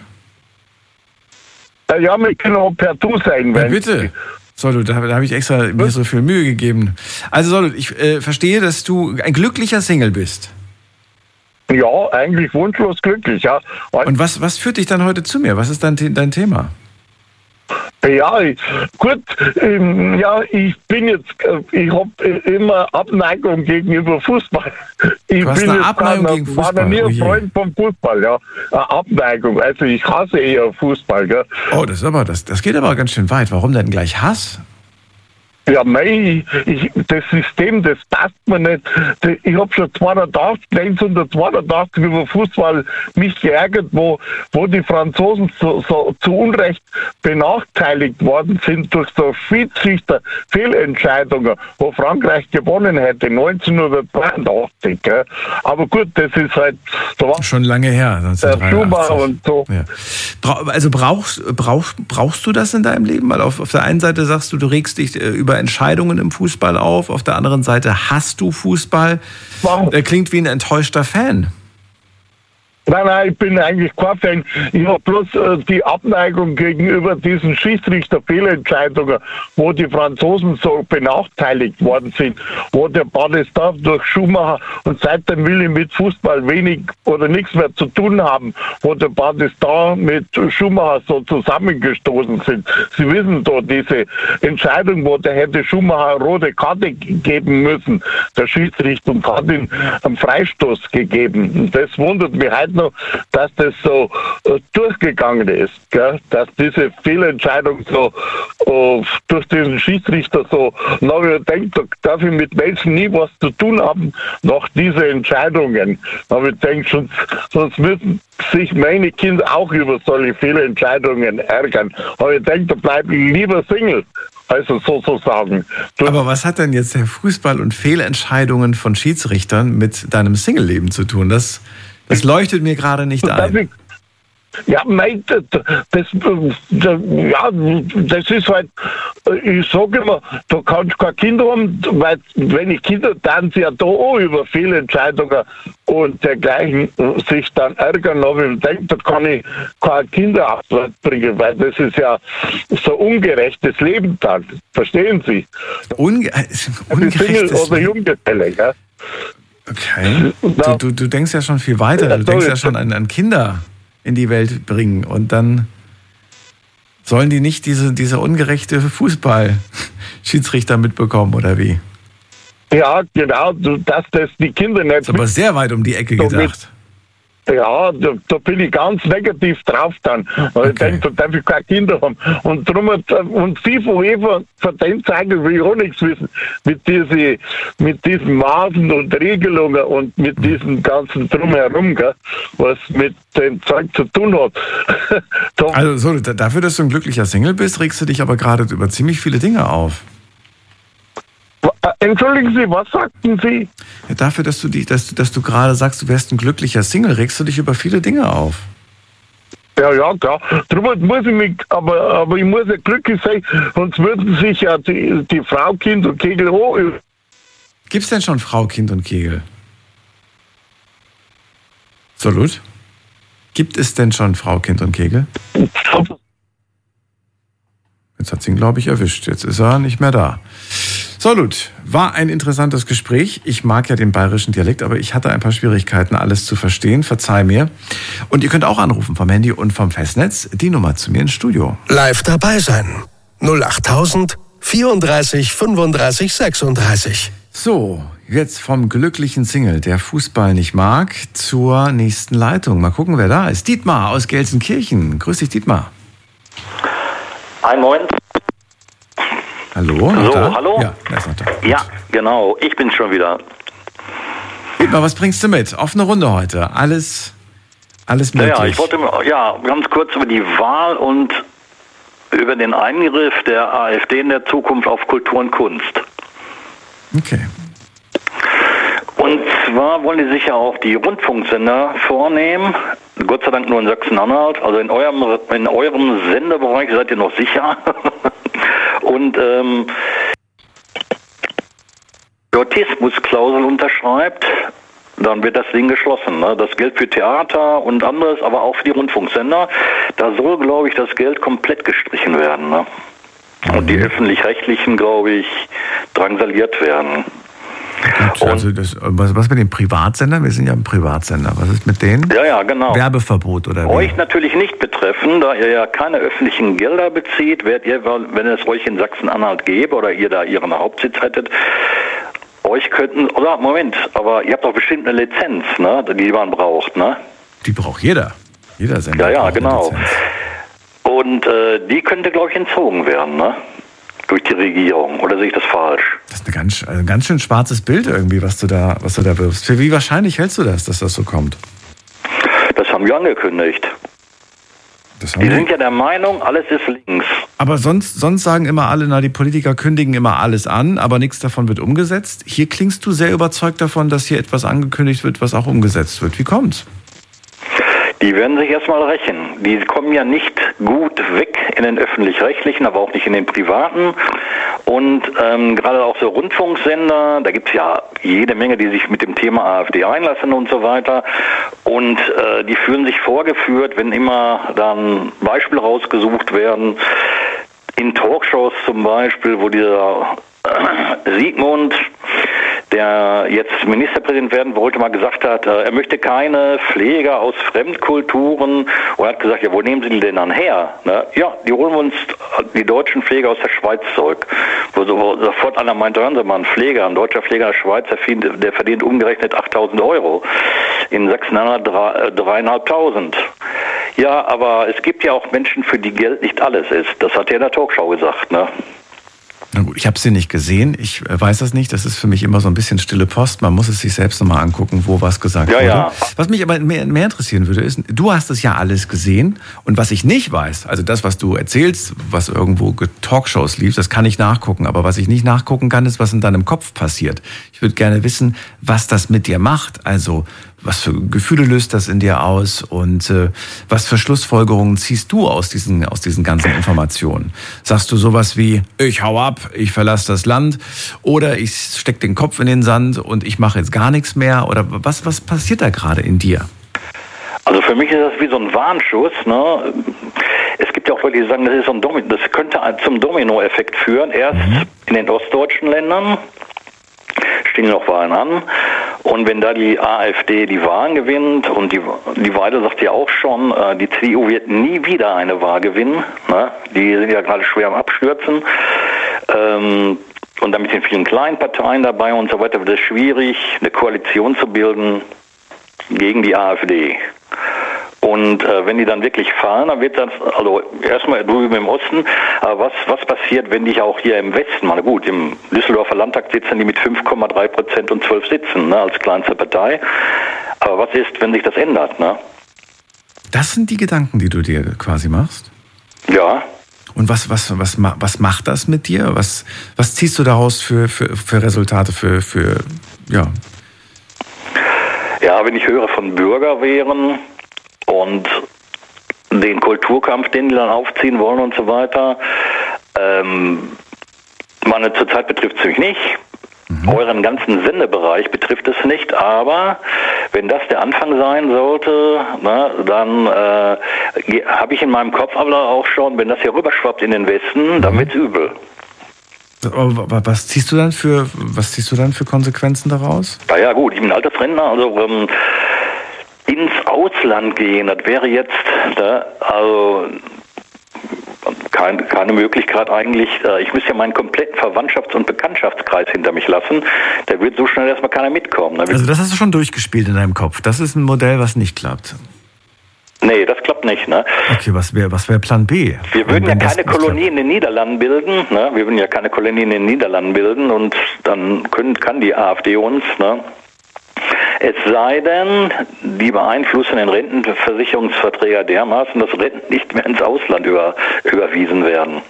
Ja, wir können auch per Du sein. Ja, bitte. Sollut, da habe ich extra mir so viel Mühe gegeben. Also Sollut, ich verstehe, dass du ein glücklicher Single bist. Ja, eigentlich wunschlos glücklich, ja. Und was führt dich dann heute zu mir? Was ist dein Thema? Ja, gut, ich bin jetzt, ich habe immer Abneigung gegenüber Fußball. Du hast eine Abneigung gegen Fußball? Ich war noch nie ein Freund vom Fußball, ja. Abneigung, also ich hasse eher Fußball, gell. Oh, das geht aber ganz schön weit. Warum denn gleich Hass? Ja, das System, das passt mir nicht. Ich habe schon 1982 über Fußball mich geärgert, wo die Franzosen so zu Unrecht benachteiligt worden sind durch so Schiedsrichter-Fehlentscheidungen, wo Frankreich gewonnen hätte, 1983. Gell? Aber gut, das ist halt... Schon lange her, 1983. Und so. Ja. Also brauchst du das in deinem Leben? Weil auf der einen Seite sagst du regst dich über Entscheidungen im Fußball auf der anderen Seite hast du Fußball. Klingt wie ein enttäuschter Fan. Nein, ich bin eigentlich kein Fan. Ich habe bloß die Abneigung gegenüber diesen Schiedsrichter-Fehlentscheidungen, wo die Franzosen so benachteiligt worden sind, wo der Badestaff durch Schumacher und seitdem will ich mit Fußball wenig oder nichts mehr zu tun haben, wo der Badestaff mit Schumacher so zusammengestoßen sind. Sie wissen doch, diese Entscheidung, wo der hätte Schumacher eine rote Karte geben müssen, der Schiedsrichter, und hat ihm einen Freistoß gegeben. Und das wundert mich heute noch, dass das so durchgegangen ist, gell? Dass diese Fehlentscheidung so durch diesen Schiedsrichter so, ich denke, da darf ich mit Menschen nie was zu tun haben, nach diese Entscheidungen. Aber ich denke, sonst müssen sich meine Kinder auch über solche Fehlentscheidungen ärgern. Aber ich denke, da bleibe ich lieber Single. Also sozusagen. Aber was hat denn jetzt der Fußball und Fehlentscheidungen von Schiedsrichtern mit deinem Single-Leben zu tun? Das leuchtet mir gerade nicht ein. Ja, das ist halt, ich sage immer, du kannst keine Kinder haben, weil wenn ich Kinder, dann sie ja da auch über Fehlentscheidungen und dergleichen sich dann ärgern, aber ich denke, da kann ich keine Kinder bringen, weil das ist ja so ungerechtes Leben dann. Verstehen Sie? Ungerechtes oder Junggeselle, ja? Okay. Du denkst ja schon viel weiter. Du denkst ja schon an Kinder in die Welt bringen. Und dann sollen die nicht diese ungerechte Fußball-Schiedsrichter mitbekommen, oder wie? Ja, genau. Dass das die Kinder nicht... Das ist aber sehr weit um die Ecke gedacht. Ja, da bin ich ganz negativ drauf dann. Weil ich denke, da darf ich keine Kinder haben. Und darum, und FIFA, UEFA, von dem zeigen will ich auch nichts wissen. Mit diesen Maßen und Regelungen und mit diesem ganzen Drumherum, gell, was mit dem Zeug zu tun hat. Also dafür, dass du ein glücklicher Single bist, regst du dich aber gerade über ziemlich viele Dinge auf. Entschuldigen Sie, was sagten Sie? Ja, dafür, dass du gerade sagst, du wärst ein glücklicher Single, regst du dich über viele Dinge auf. Ja, klar. Darum muss ich mich, aber ich muss ja glücklich sein, sonst würden sich ja die Frau, Kind und Kegel auch... Gibt's denn schon Frau, Kind und Kegel? Salut? Gibt es denn schon Frau, Kind und Kegel? Jetzt hat sie ihn, glaube ich, erwischt. Jetzt ist er nicht mehr da. Salut, war ein interessantes Gespräch. Ich mag ja den bayerischen Dialekt, aber ich hatte ein paar Schwierigkeiten, alles zu verstehen. Verzeih mir. Und ihr könnt auch anrufen vom Handy und vom Festnetz. Die Nummer zu mir ins Studio. Live dabei sein. 08000 34 35 36. So, jetzt vom glücklichen Single, der Fußball nicht mag, zur nächsten Leitung. Mal gucken, wer da ist. Dietmar aus Gelsenkirchen. Grüß dich, Dietmar. Einen Moment. Hallo? So, hallo? Ja, er ist noch da. Ja, genau. Ich bin schon wieder. Dietmar, was bringst du mit? Offene Runde heute. Alles möglich. Ja, ich wollte ganz kurz über die Wahl und über den Eingriff der AfD in der Zukunft auf Kultur und Kunst. Okay. Und zwar wollen die sich ja auch die Rundfunksender vornehmen. Gott sei Dank nur in Sachsen-Anhalt. Also in eurem Sendebereich seid ihr noch sicher. Und Autismusklausel unterschreibt, dann wird das Ding geschlossen. Ne? Das Geld für Theater und anderes, aber auch für die Rundfunksender, da soll, glaube ich, das Geld komplett gestrichen werden. Ne? Und die Öffentlich-Rechtlichen, glaube ich, drangsaliert werden. Gut, also was mit den Privatsendern? Wir sind ja ein Privatsender. Was ist mit denen? Ja, genau. Werbeverbot oder wie? Euch natürlich nicht betreffen, da ihr ja keine öffentlichen Gelder bezieht, werdet ihr, wenn es euch in Sachsen-Anhalt gäbe oder ihr da ihren Hauptsitz hättet, euch könnten, oder Moment, aber ihr habt doch bestimmt eine Lizenz, ne, die man braucht, ne? Die braucht jeder. Jeder Sender. Ja, genau. Und die könnte, glaube ich, entzogen werden, ne? durch die Regierung. Oder sehe ich das falsch? Das ist ein ganz schön schwarzes Bild irgendwie, was du da wirfst. Für wie wahrscheinlich hältst du das, dass das so kommt? Das haben wir angekündigt. Die sind ja der Meinung, alles ist links. Aber sonst sagen immer alle, die Politiker kündigen immer alles an, aber nichts davon wird umgesetzt. Hier klingst du sehr überzeugt davon, dass hier etwas angekündigt wird, was auch umgesetzt wird. Wie kommt's? Die werden sich erstmal rächen. Die kommen ja nicht gut weg in den Öffentlich-Rechtlichen, aber auch nicht in den Privaten. Und gerade auch so Rundfunksender, da gibt es ja jede Menge, die sich mit dem Thema AfD einlassen und so weiter. Und die fühlen sich vorgeführt, wenn immer dann Beispiele rausgesucht werden. In Talkshows zum Beispiel, wo dieser Sigmund, der jetzt Ministerpräsident werden wollte, mal gesagt hat, er möchte keine Pfleger aus Fremdkulturen. Und er hat gesagt, ja, wo nehmen Sie die denn dann her? Ne? Ja, die holen wir uns die deutschen Pfleger aus der Schweiz zurück. Wo sofort einer meinte, hören Sie mal, ein deutscher Pfleger in der Schweiz, der verdient umgerechnet 8.000 €. In Sachsen-Anhalt 3.500. Ja, aber es gibt ja auch Menschen, für die Geld nicht alles ist. Das hat er in der Talkshow gesagt, ne? Na gut, ich habe sie nicht gesehen. Ich weiß das nicht. Das ist für mich immer so ein bisschen stille Post. Man muss es sich selbst nochmal angucken, wo was gesagt wurde. Ja. Was mich aber mehr interessieren würde, ist, du hast es ja alles gesehen. Und was ich nicht weiß, also das, was du erzählst, was irgendwo Talkshows lief, das kann ich nachgucken. Aber was ich nicht nachgucken kann, ist, was in deinem Kopf passiert. Ich würde gerne wissen, was das mit dir macht. Also was für Gefühle löst das in dir aus und was für Schlussfolgerungen ziehst du aus diesen ganzen Informationen? Sagst du sowas wie, ich hau ab, ich verlasse das Land oder ich steck den Kopf in den Sand und ich mache jetzt gar nichts mehr? Oder was passiert da gerade in dir? Also für mich ist das wie so ein Warnschuss, ne? Es gibt ja auch Leute, die sagen, das könnte zum Dominoeffekt führen. Erst in den ostdeutschen Ländern stehen noch Wahlen an. Und wenn da die AfD die Wahlen gewinnt, und die Weidel sagt ja auch schon, die CDU wird nie wieder eine Wahl gewinnen. Ne? Die sind ja gerade schwer am Abstürzen. Und dann mit den vielen kleinen Parteien dabei und so weiter wird es schwierig, eine Koalition zu bilden gegen die AfD. Und wenn die dann wirklich fallen, dann wird das, also erstmal drüben im Osten, aber was passiert, wenn die auch hier im Westen, mal gut, im Düsseldorfer Landtag sitzen die mit 5,3% und 12 Sitzen, ne, als kleinste Partei. Aber was ist, wenn sich das ändert, ne? Das sind die Gedanken, die du dir quasi machst? Ja. Und was macht das mit dir? Was ziehst du daraus für Resultate, ja? Ja, wenn ich höre von Bürgerwehren und den Kulturkampf, den die dann aufziehen wollen und so weiter. Zurzeit betrifft es mich nicht. Euren ganzen Sendebereich betrifft es nicht, aber wenn das der Anfang sein sollte, dann habe ich in meinem Kopf aber auch schon, wenn das hier rüberschwappt in den Westen, dann wird's übel. Was ziehst du dann für Konsequenzen daraus? Ja gut, ich bin Altersrentner, also ins Ausland gehen, das wäre jetzt also keine Möglichkeit eigentlich. Ich müsste ja meinen kompletten Verwandtschafts- und Bekanntschaftskreis hinter mich lassen. Da wird so schnell erstmal keiner mitkommen. Also das hast du schon durchgespielt in deinem Kopf. Das ist ein Modell, was nicht klappt. Nee, das klappt nicht, ne? Okay, was wäre Plan B? Wir würden ja keine Kolonie in den Niederlanden bilden, ne? Wir würden ja keine Kolonie in den Niederlanden bilden und dann kann die AfD uns, ne? Es sei denn, die beeinflussen den Rentenversicherungsverträger dermaßen, dass Renten nicht mehr ins Ausland überwiesen werden.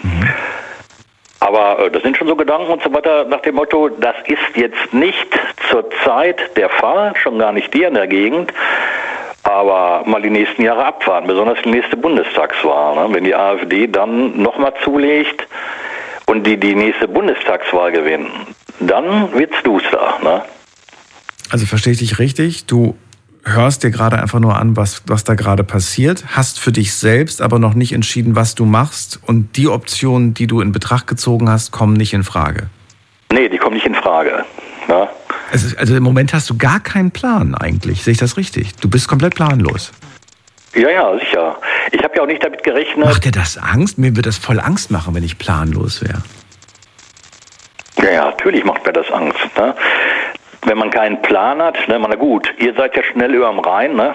Aber das sind schon so Gedanken und so weiter nach dem Motto, das ist jetzt nicht zur Zeit der Fall, schon gar nicht hier in der Gegend, aber mal die nächsten Jahre abwarten, besonders die nächste Bundestagswahl. Ne? Wenn die AfD dann nochmal zulegt und die nächste Bundestagswahl gewinnen, dann wird's duster, ne? Also verstehe ich dich richtig, du hörst dir gerade einfach nur an, was da gerade passiert, hast für dich selbst aber noch nicht entschieden, was du machst und die Optionen, die du in Betracht gezogen hast, kommen nicht in Frage. Nee, die kommen nicht in Frage. Ja. Also im Moment hast du gar keinen Plan eigentlich, sehe ich das richtig? Du bist komplett planlos. Ja, sicher. Ich habe ja auch nicht damit gerechnet. Macht dir das Angst? Mir würde das voll Angst machen, wenn ich planlos wäre. Ja, natürlich macht mir das Angst, ne? Wenn man keinen Plan hat, ne, na gut, ihr seid ja schnell überm Rhein, ne?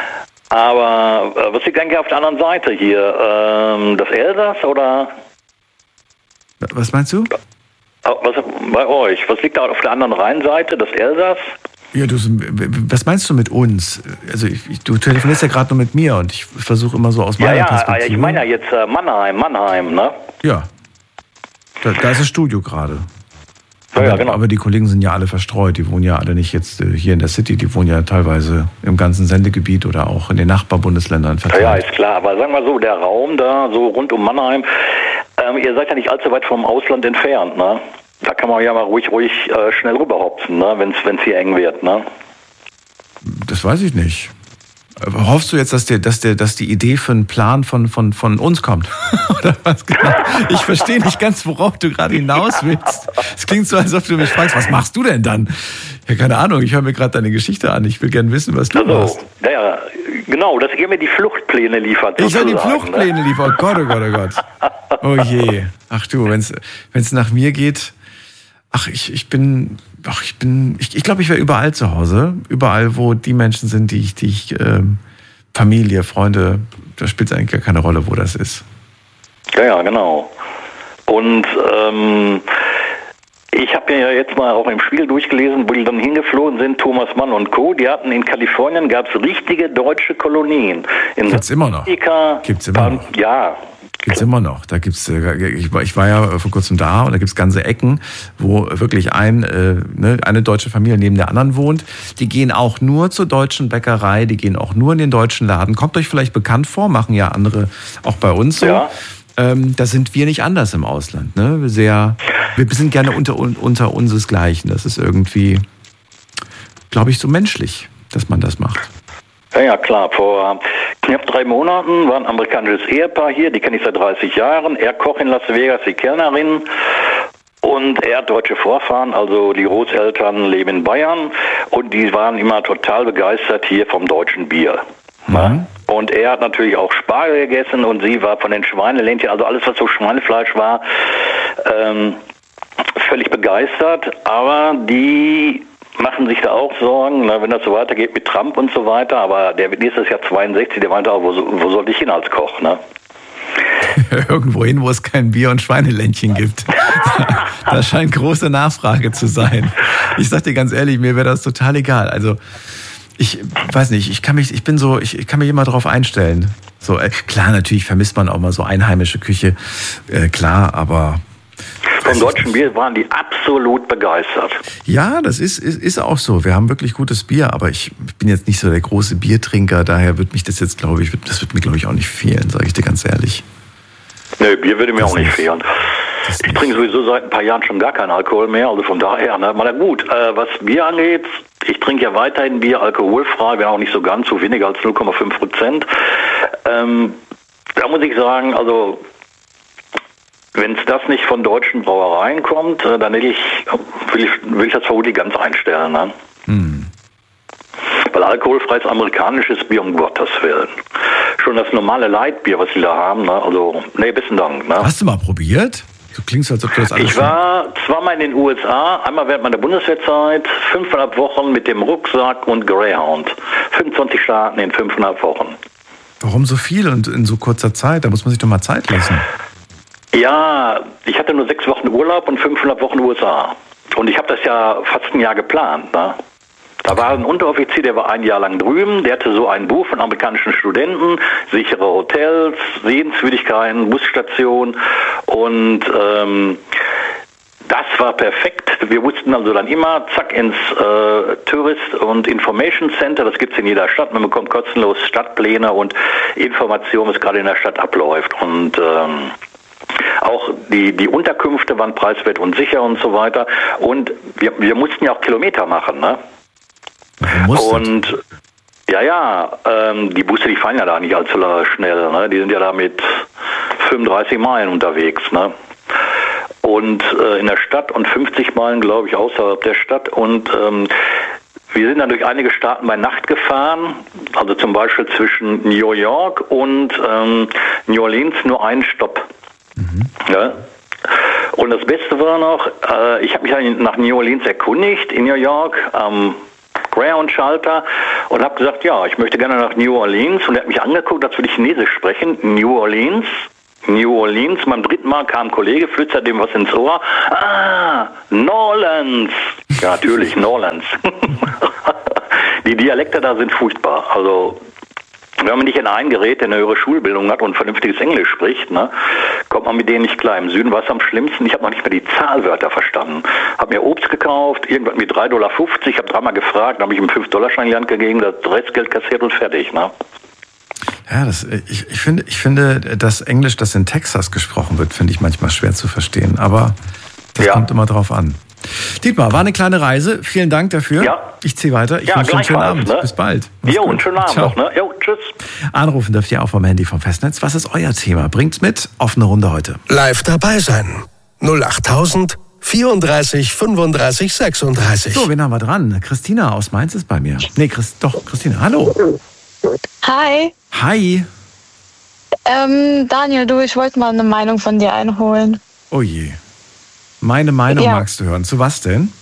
Aber was liegt eigentlich auf der anderen Seite hier? Das Elsass oder? Was meinst du? Was bei euch? Was liegt da auf der anderen Rheinseite? Das Elsass? Ja, was meinst du mit uns? Also du telefonierst ja gerade nur mit mir und ich versuche immer so aus meiner Perspektive. Ja, ich meine ja jetzt Mannheim, ne? Ja. Da ist das Studio gerade. Ja, genau. Aber die Kollegen sind ja alle verstreut. Die wohnen ja alle nicht jetzt hier in der City. Die wohnen ja teilweise im ganzen Sendegebiet oder auch in den Nachbarbundesländern verteilt. Ja, ist klar. Aber sagen wir so, der Raum da so rund um Mannheim, ihr seid ja nicht allzu weit vom Ausland entfernt, ne? Da kann man ja mal ruhig schnell rüberhopsen, ne? Wenn es hier eng wird, ne? Das weiß ich nicht. Hoffst du jetzt, dass die Idee für einen Plan von uns kommt? Oder was genau? Ich verstehe nicht ganz, worauf du gerade hinaus willst. Es klingt so, als ob du mich fragst, was machst du denn dann? Ja, keine Ahnung, ich höre mir gerade deine Geschichte an. Ich will gerne wissen, was du machst. Ja, genau, dass ihr mir die Fluchtpläne liefert. Ich soll die Fluchtpläne liefern? Oh Gott, oh Gott, oh Gott. Oh je. Ach du, wenn's nach mir geht... ich glaube, ich wäre überall zu Hause. Überall, wo die Menschen sind, die ich Familie, Freunde, da spielt es eigentlich gar keine Rolle, wo das ist. Ja, genau. Und ich habe mir ja jetzt mal auch im Spiegel durchgelesen, wo die dann hingeflogen sind, Thomas Mann und Co. Die hatten in Kalifornien, gab es richtige deutsche Kolonien. Gibt's immer noch. Gibt's immer noch. Ja. Gibt's immer noch. Da gibt's, ich war ja vor kurzem da und da gibt's ganze Ecken, wo wirklich eine deutsche Familie neben der anderen wohnt. Die gehen auch nur zur deutschen Bäckerei, die gehen auch nur in den deutschen Laden. Kommt euch vielleicht bekannt vor, machen ja andere auch bei uns so. Ja. Da sind wir nicht anders im Ausland. Ne? Wir sind gerne unter unsesgleichen. Das ist irgendwie, glaube ich, so menschlich, dass man das macht. Ja, klar. Vor knapp 3 Monaten war ein amerikanisches Ehepaar hier, die kenne ich seit 30 Jahren. Er Koch in Las Vegas, die Kellnerin. Und er hat deutsche Vorfahren, also die Großeltern leben in Bayern. Und die waren immer total begeistert hier vom deutschen Bier. Mhm. Und er hat natürlich auch Spargel gegessen und sie war von den Schweineländchen, also alles, was so Schweinefleisch war, völlig begeistert. Aber die machen sich da auch Sorgen, wenn das so weitergeht mit Trump und so weiter. Aber der wird nächstes Jahr 62, der meinte auch, wo soll ich hin als Koch, ne? Irgendwo hin, wo es kein Bier und Schweineländchen gibt. Da scheint große Nachfrage zu sein. Ich sag dir ganz ehrlich, mir wäre das total egal. Also ich weiß nicht, ich kann mich immer darauf einstellen. So, klar, natürlich vermisst man auch mal so einheimische Küche, klar, aber... Vom deutschen Bier waren die absolut begeistert. Ja, das ist auch so. Wir haben wirklich gutes Bier, aber ich bin jetzt nicht so der große Biertrinker, daher wird mich das jetzt, glaube ich, auch nicht fehlen, sage ich dir ganz ehrlich. Nee, Bier würde mir auch nicht fehlen. Ich trinke sowieso seit ein paar Jahren schon gar keinen Alkohol mehr, also von daher, ne? Na gut, was Bier angeht, ich trinke ja weiterhin Bier alkoholfrei, wenn auch nicht so ganz, so weniger als 0,5%. Da muss ich sagen, also wenn es das nicht von deutschen Brauereien kommt, dann will ich das vermutlich ganz einstellen. Ne? Hm. Weil alkoholfreies amerikanisches Bier, um Gottes Willen. Schon das normale Lightbier, was sie da haben, ne? Also, nee, besten Dank. Ne? Hast du mal probiert? Du klingst, als ob du das alles... Ich war zweimal in den USA, einmal während meiner Bundeswehrzeit, 5,5 Wochen mit dem Rucksack und Greyhound. 25 Staaten in 5,5 Wochen. Warum so viel und in so kurzer Zeit? Da muss man sich doch mal Zeit lassen. Ja, ich hatte nur 6 Wochen Urlaub und 5,5 Wochen USA. Und ich habe das ja fast ein Jahr geplant. Ne? Da war ein Unteroffizier, der war ein Jahr lang drüben, der hatte so ein Buch von amerikanischen Studenten, sichere Hotels, Sehenswürdigkeiten, Busstationen und das war perfekt. Wir mussten also dann immer zack ins Tourist- und Information Center, das gibt's in jeder Stadt, man bekommt kostenlos Stadtpläne und Informationen, was gerade in der Stadt abläuft und auch die Unterkünfte waren preiswert und sicher und so weiter und wir mussten ja auch Kilometer machen, ne? Und die Busse, die fahren ja da nicht allzu schnell, ne? Die sind ja da mit 35 Meilen unterwegs, ne? Und in der Stadt und 50 Meilen, glaube ich, außerhalb der Stadt und wir sind dann durch einige Staaten bei Nacht gefahren, also zum Beispiel zwischen New York und New Orleans nur einen Stopp. Mhm. Ja? Und das Beste war noch, ich habe mich dann nach New Orleans erkundigt, in New York, am Greyhound-Schalter und habe gesagt, ja, ich möchte gerne nach New Orleans und er hat mich angeguckt, als würde ich Chinesisch sprechen, New Orleans New Orleans. Beim 3. Mal kam ein Kollege, flüstert dem was ins Ohr. Ah, Norlands. Ja, natürlich, Norlands. Die Dialekte da sind furchtbar. Also, wenn man nicht in ein Gerät, der eine höhere Schulbildung hat und vernünftiges Englisch spricht, ne, kommt man mit denen nicht klar. Im Süden war es am schlimmsten. Ich habe noch nicht mehr die Zahlwörter verstanden. Habe mir Obst gekauft, irgendwas mit $3,50. Ich habe 3-mal gefragt, dann habe ich ihm $5-Schein in die Hand gegeben, das Restgeld kassiert und fertig. Ne? Ja, ich finde, das Englisch, das in Texas gesprochen wird, finde ich manchmal schwer zu verstehen. Aber das kommt immer drauf an. Dietmar, war eine kleine Reise. Vielen Dank dafür. Ja. Ich ziehe weiter. Ich wünsche einen schönen Abend. Ne? Bis bald. Jo, einen schönen Abend noch. Ne? Jo, tschüss. Anrufen dürft ihr auch vom Handy vom Festnetz. Was ist euer Thema? Bringt's mit. Offene Runde heute. Live dabei sein. 08000 34 35 36. So, wen haben wir dran? Christina aus Mainz ist bei mir. Nee, Christina. Hallo. Hi. Hi. Daniel, ich wollte mal eine Meinung von dir einholen. Oh je. Meine Meinung magst du hören. Zu was denn?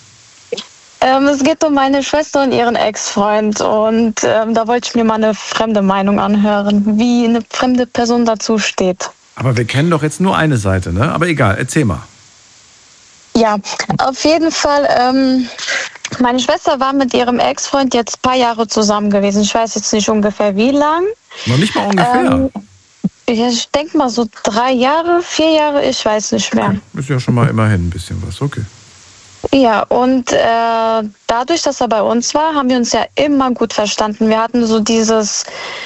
Es geht um meine Schwester und ihren Ex-Freund. Und da wollte ich mir mal eine fremde Meinung anhören, wie eine fremde Person dazu steht. Aber wir kennen doch jetzt nur eine Seite, ne? Aber egal, erzähl mal. Ja, auf jeden Fall. Meine Schwester war mit ihrem Ex-Freund jetzt ein paar Jahre zusammen gewesen. Ich weiß jetzt nicht ungefähr wie lang. Noch nicht mal ungefähr? Ich denke mal so 3 Jahre, 4 Jahre, ich weiß nicht mehr. Okay. Ist ja schon mal immerhin ein bisschen was, okay. Ja, und dadurch, dass er bei uns war, haben wir uns ja immer gut verstanden. Wir hatten so dieses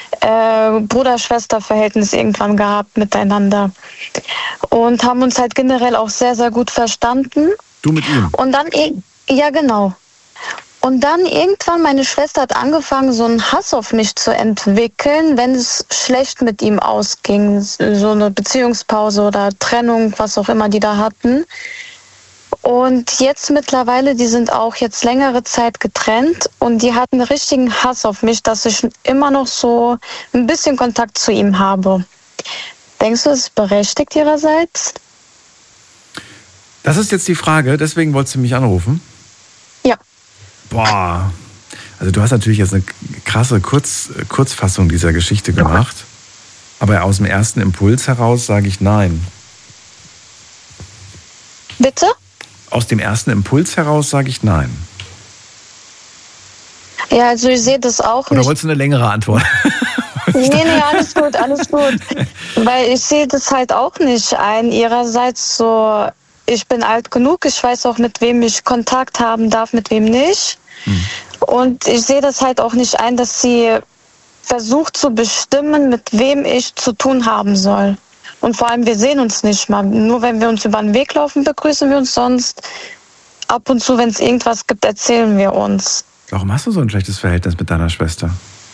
Bruder-Schwester-Verhältnis irgendwann gehabt miteinander. Und haben uns halt generell auch sehr, sehr gut verstanden. Du mit ihm? Und dann, ja genau. Und dann irgendwann, meine Schwester hat angefangen, so einen Hass auf mich zu entwickeln, wenn es schlecht mit ihm ausging. So eine Beziehungspause oder Trennung, was auch immer die da hatten. Und jetzt mittlerweile, die sind auch jetzt längere Zeit getrennt und die hatten richtigen Hass auf mich, dass ich immer noch so ein bisschen Kontakt zu ihm habe. Denkst du, es ist berechtigt ihrerseits? Das ist jetzt die Frage, deswegen wolltest du mich anrufen? Ja. Boah, also du hast natürlich jetzt eine krasse Kurzfassung dieser Geschichte gemacht, aber aus dem ersten Impuls heraus sage ich nein. Bitte? Aus dem ersten Impuls heraus sage ich nein. Ja, also ich sehe das auch nicht. Oder wolltest du eine längere Antwort? Nee, alles gut, alles gut. Weil ich sehe das halt auch nicht ein. Ihrerseits so, ich bin alt genug, ich weiß auch, mit wem ich Kontakt haben darf, mit wem nicht. Und ich sehe das halt auch nicht ein, dass sie versucht zu bestimmen, mit wem ich zu tun haben soll. Und vor allem, wir sehen uns nicht mal. Nur wenn wir uns über den Weg laufen, begrüßen wir uns sonst. Ab und zu, wenn es irgendwas gibt, erzählen wir uns. Warum hast du so ein schlechtes Verhältnis mit deiner Schwester?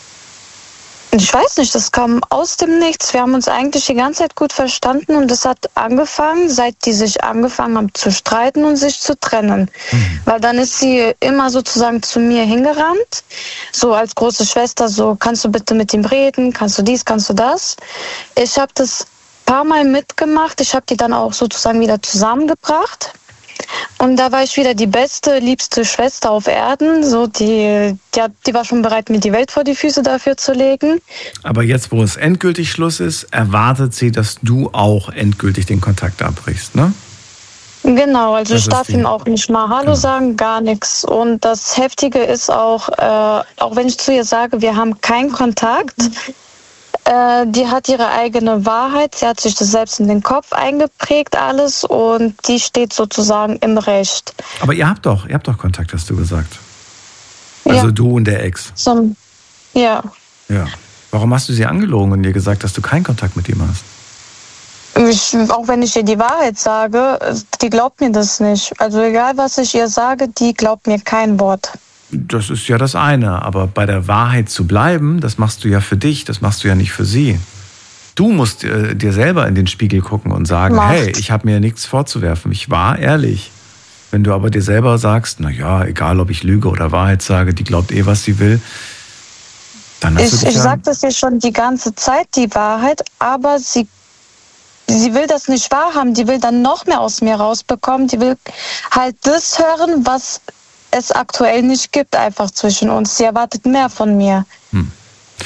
Ich weiß nicht, das kam aus dem Nichts. Wir haben uns eigentlich die ganze Zeit gut verstanden und das hat angefangen, seit die sich angefangen haben zu streiten und sich zu trennen. Weil dann ist sie immer sozusagen zu mir hingerannt, so als große Schwester, so, kannst du bitte mit ihm reden, kannst du dies, kannst du das. Ich habe das ein paar Mal mitgemacht, ich habe die dann auch sozusagen wieder zusammengebracht. Und da war ich wieder die beste, liebste Schwester auf Erden. So, die war schon bereit, mir die Welt vor die Füße dafür zu legen. Aber jetzt, wo es endgültig Schluss ist, erwartet sie, dass du auch endgültig den Kontakt abbrichst, ne? Genau, also ich darf ihm auch nicht mal Hallo sagen, gar nichts. Und das Heftige ist auch, auch wenn ich zu ihr sage, wir haben keinen Kontakt, die hat ihre eigene Wahrheit, sie hat sich das selbst in den Kopf eingeprägt, alles, und die steht sozusagen im Recht. Aber ihr habt doch Kontakt, hast du gesagt. Also ja. Du und der Ex. Ja. Ja. Warum hast du sie angelogen und ihr gesagt, dass du keinen Kontakt mit ihm hast? Auch wenn ich ihr die Wahrheit sage, die glaubt mir das nicht. Also egal, was ich ihr sage, die glaubt mir kein Wort. Das ist ja das eine, aber bei der Wahrheit zu bleiben, das machst du ja für dich, das machst du ja nicht für sie. Du musst dir selber in den Spiegel gucken und sagen, hey, ich habe mir nichts vorzuwerfen, ich war ehrlich. Wenn du aber dir selber sagst, naja, egal ob ich lüge oder Wahrheit sage, die glaubt was sie will, dann hast du dich Ich sage das ja schon die ganze Zeit, die Wahrheit, aber sie will das nicht wahrhaben, die will dann noch mehr aus mir rausbekommen, die will halt das hören, was es aktuell nicht gibt, einfach zwischen uns. Sie erwartet mehr von mir.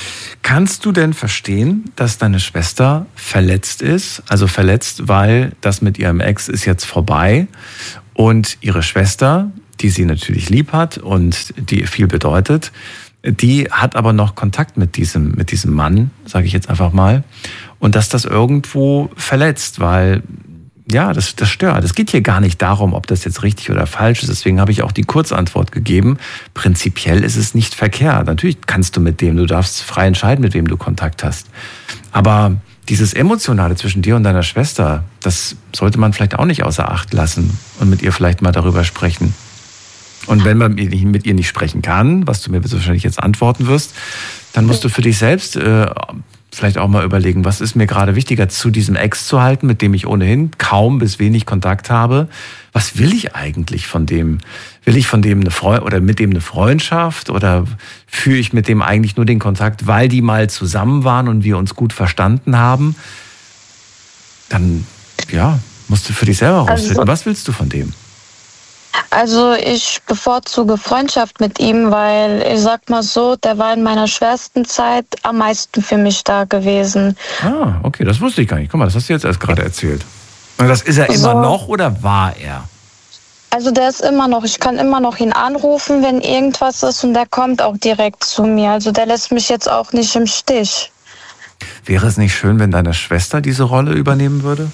Kannst du denn verstehen, dass deine Schwester verletzt ist? Also verletzt, weil das mit ihrem Ex ist jetzt vorbei und ihre Schwester, die sie natürlich lieb hat und die ihr viel bedeutet, die hat aber noch Kontakt mit diesem Mann, sage ich jetzt einfach mal, und dass das irgendwo verletzt, weil ja, das stört. Es geht hier gar nicht darum, ob das jetzt richtig oder falsch ist. Deswegen habe ich auch die Kurzantwort gegeben. Prinzipiell ist es nicht verkehrt. Natürlich kannst du darfst frei entscheiden, mit wem du Kontakt hast. Aber dieses Emotionale zwischen dir und deiner Schwester, das sollte man vielleicht auch nicht außer Acht lassen und mit ihr vielleicht mal darüber sprechen. Und wenn man mit ihr nicht sprechen kann, was du mir wahrscheinlich jetzt antworten wirst, dann musst du für dich selbst vielleicht auch mal überlegen, was ist mir gerade wichtiger, zu diesem Ex zu halten, mit dem ich ohnehin kaum bis wenig Kontakt habe. Was will ich eigentlich von dem? Will ich von dem mit dem eine Freundschaft oder führe ich mit dem eigentlich nur den Kontakt, weil die mal zusammen waren und wir uns gut verstanden haben? Dann, ja, musst du für dich selber rausfinden. Was willst du von dem? Also ich bevorzuge Freundschaft mit ihm, weil ich sag mal so, der war in meiner schwersten Zeit am meisten für mich da gewesen. Ah, okay, das wusste ich gar nicht. Guck mal, das hast du jetzt erst gerade erzählt. Und das ist er immer noch oder war er? Also der ist immer noch, ich kann immer noch ihn anrufen, wenn irgendwas ist und der kommt auch direkt zu mir. Also der lässt mich jetzt auch nicht im Stich. Wäre es nicht schön, wenn deine Schwester diese Rolle übernehmen würde?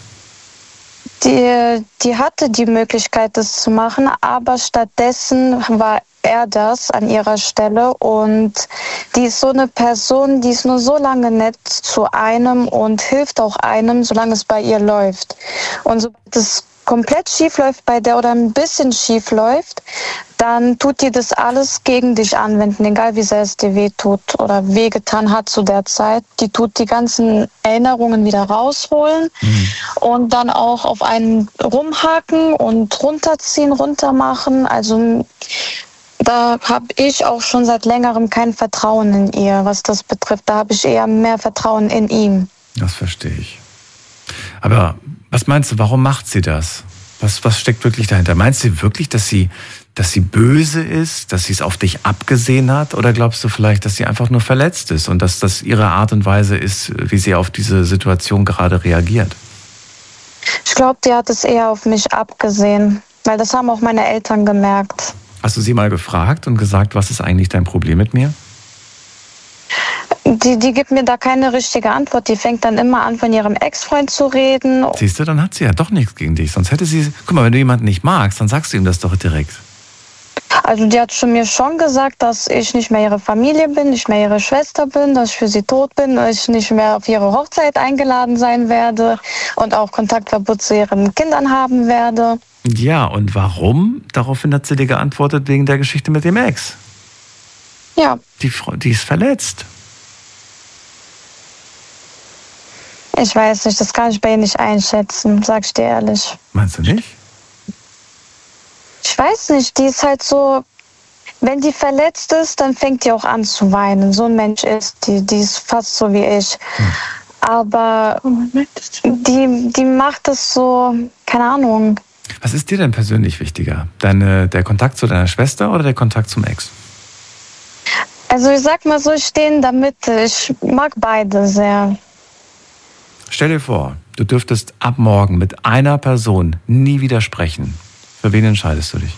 Die hatte die Möglichkeit, das zu machen, aber stattdessen war er das an ihrer Stelle und die ist so eine Person, die ist nur so lange nett zu einem und hilft auch einem, solange es bei ihr läuft. Und sobald es komplett schief läuft bei der oder ein bisschen schief läuft, dann tut dir das alles gegen dich anwenden, egal wie sehr es dir wehtut oder wehgetan hat zu der Zeit. Die tut die ganzen Erinnerungen wieder rausholen und dann auch auf einen rumhaken und runterziehen, runtermachen. Also da habe ich auch schon seit längerem kein Vertrauen in ihr, was das betrifft. Da habe ich eher mehr Vertrauen in ihm. Das verstehe ich. Aber was meinst du, warum macht sie das? Was steckt wirklich dahinter? Meinst du wirklich, dass sie böse ist, dass sie es auf dich abgesehen hat? Oder glaubst du vielleicht, dass sie einfach nur verletzt ist und dass das ihre Art und Weise ist, wie sie auf diese Situation gerade reagiert? Ich glaube, die hat es eher auf mich abgesehen, weil das haben auch meine Eltern gemerkt. Hast du sie mal gefragt und gesagt, was ist eigentlich dein Problem mit mir? Die gibt mir da keine richtige Antwort. Die fängt dann immer an, von ihrem Ex-Freund zu reden. Siehst du, dann hat sie ja doch nichts gegen dich. Sonst hätte sie... Guck mal, wenn du jemanden nicht magst, dann sagst du ihm das doch direkt. Also die hat mir schon gesagt, dass ich nicht mehr ihre Familie bin, nicht mehr ihre Schwester bin, dass ich für sie tot bin, dass ich nicht mehr auf ihre Hochzeit eingeladen sein werde und auch Kontaktverbot zu ihren Kindern haben werde. Ja, und warum? Daraufhin hat sie dir geantwortet, wegen der Geschichte mit dem Ex. Ja. Die ist verletzt. Ich weiß nicht, das kann ich bei ihr nicht einschätzen, sag ich dir ehrlich. Meinst du nicht? Ich weiß nicht, die ist halt so, wenn die verletzt ist, dann fängt die auch an zu weinen. So ein Mensch ist die ist fast so wie ich. Aber die macht es so, keine Ahnung. Was ist dir denn persönlich wichtiger? Der Kontakt zu deiner Schwester oder der Kontakt zum Ex? Also ich sag mal so, ich stehe in der Mitte. Ich mag beide sehr. Stell dir vor, du dürftest ab morgen mit einer Person nie wieder sprechen. Für wen entscheidest du dich?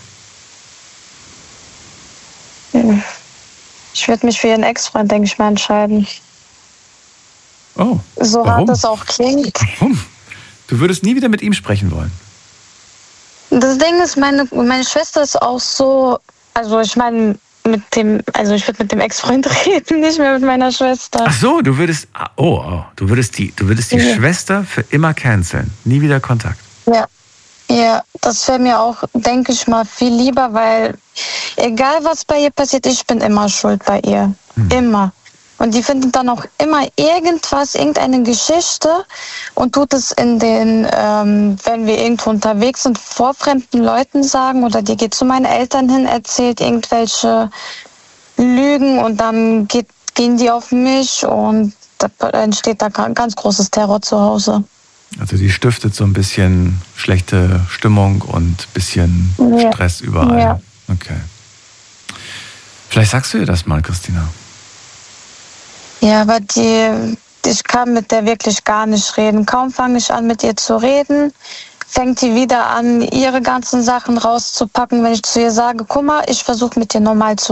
Ich würde mich für ihren Ex-Freund, denke ich mal, entscheiden. Oh, so hart das auch klingt. Warum? Du würdest nie wieder mit ihm sprechen wollen? Das Ding ist, meine Schwester ist auch so, also ich meine, ich würde mit dem Ex-Freund reden, nicht mehr mit meiner Schwester. Ach so, du würdest die Schwester für immer canceln, nie wieder Kontakt. Ja, das wäre mir auch, denke ich mal, viel lieber, weil egal was bei ihr passiert, ich bin immer schuld bei ihr, immer. Und die findet dann auch immer irgendeine Geschichte und tut es wenn wir irgendwo unterwegs sind, vor fremden Leuten sagen, oder die geht zu meinen Eltern hin, erzählt irgendwelche Lügen und dann gehen die auf mich und da entsteht da ganz großes Terror zu Hause. Also die stiftet so ein bisschen schlechte Stimmung und ein bisschen Stress überall. Ja. Okay. Vielleicht sagst du ihr das mal, Christina. Ja, aber ich kann mit der wirklich gar nicht reden. Kaum fange ich an, mit ihr zu reden, fängt die wieder an, ihre ganzen Sachen rauszupacken. Wenn ich zu ihr sage, guck mal, ich versuche mit dir normal zu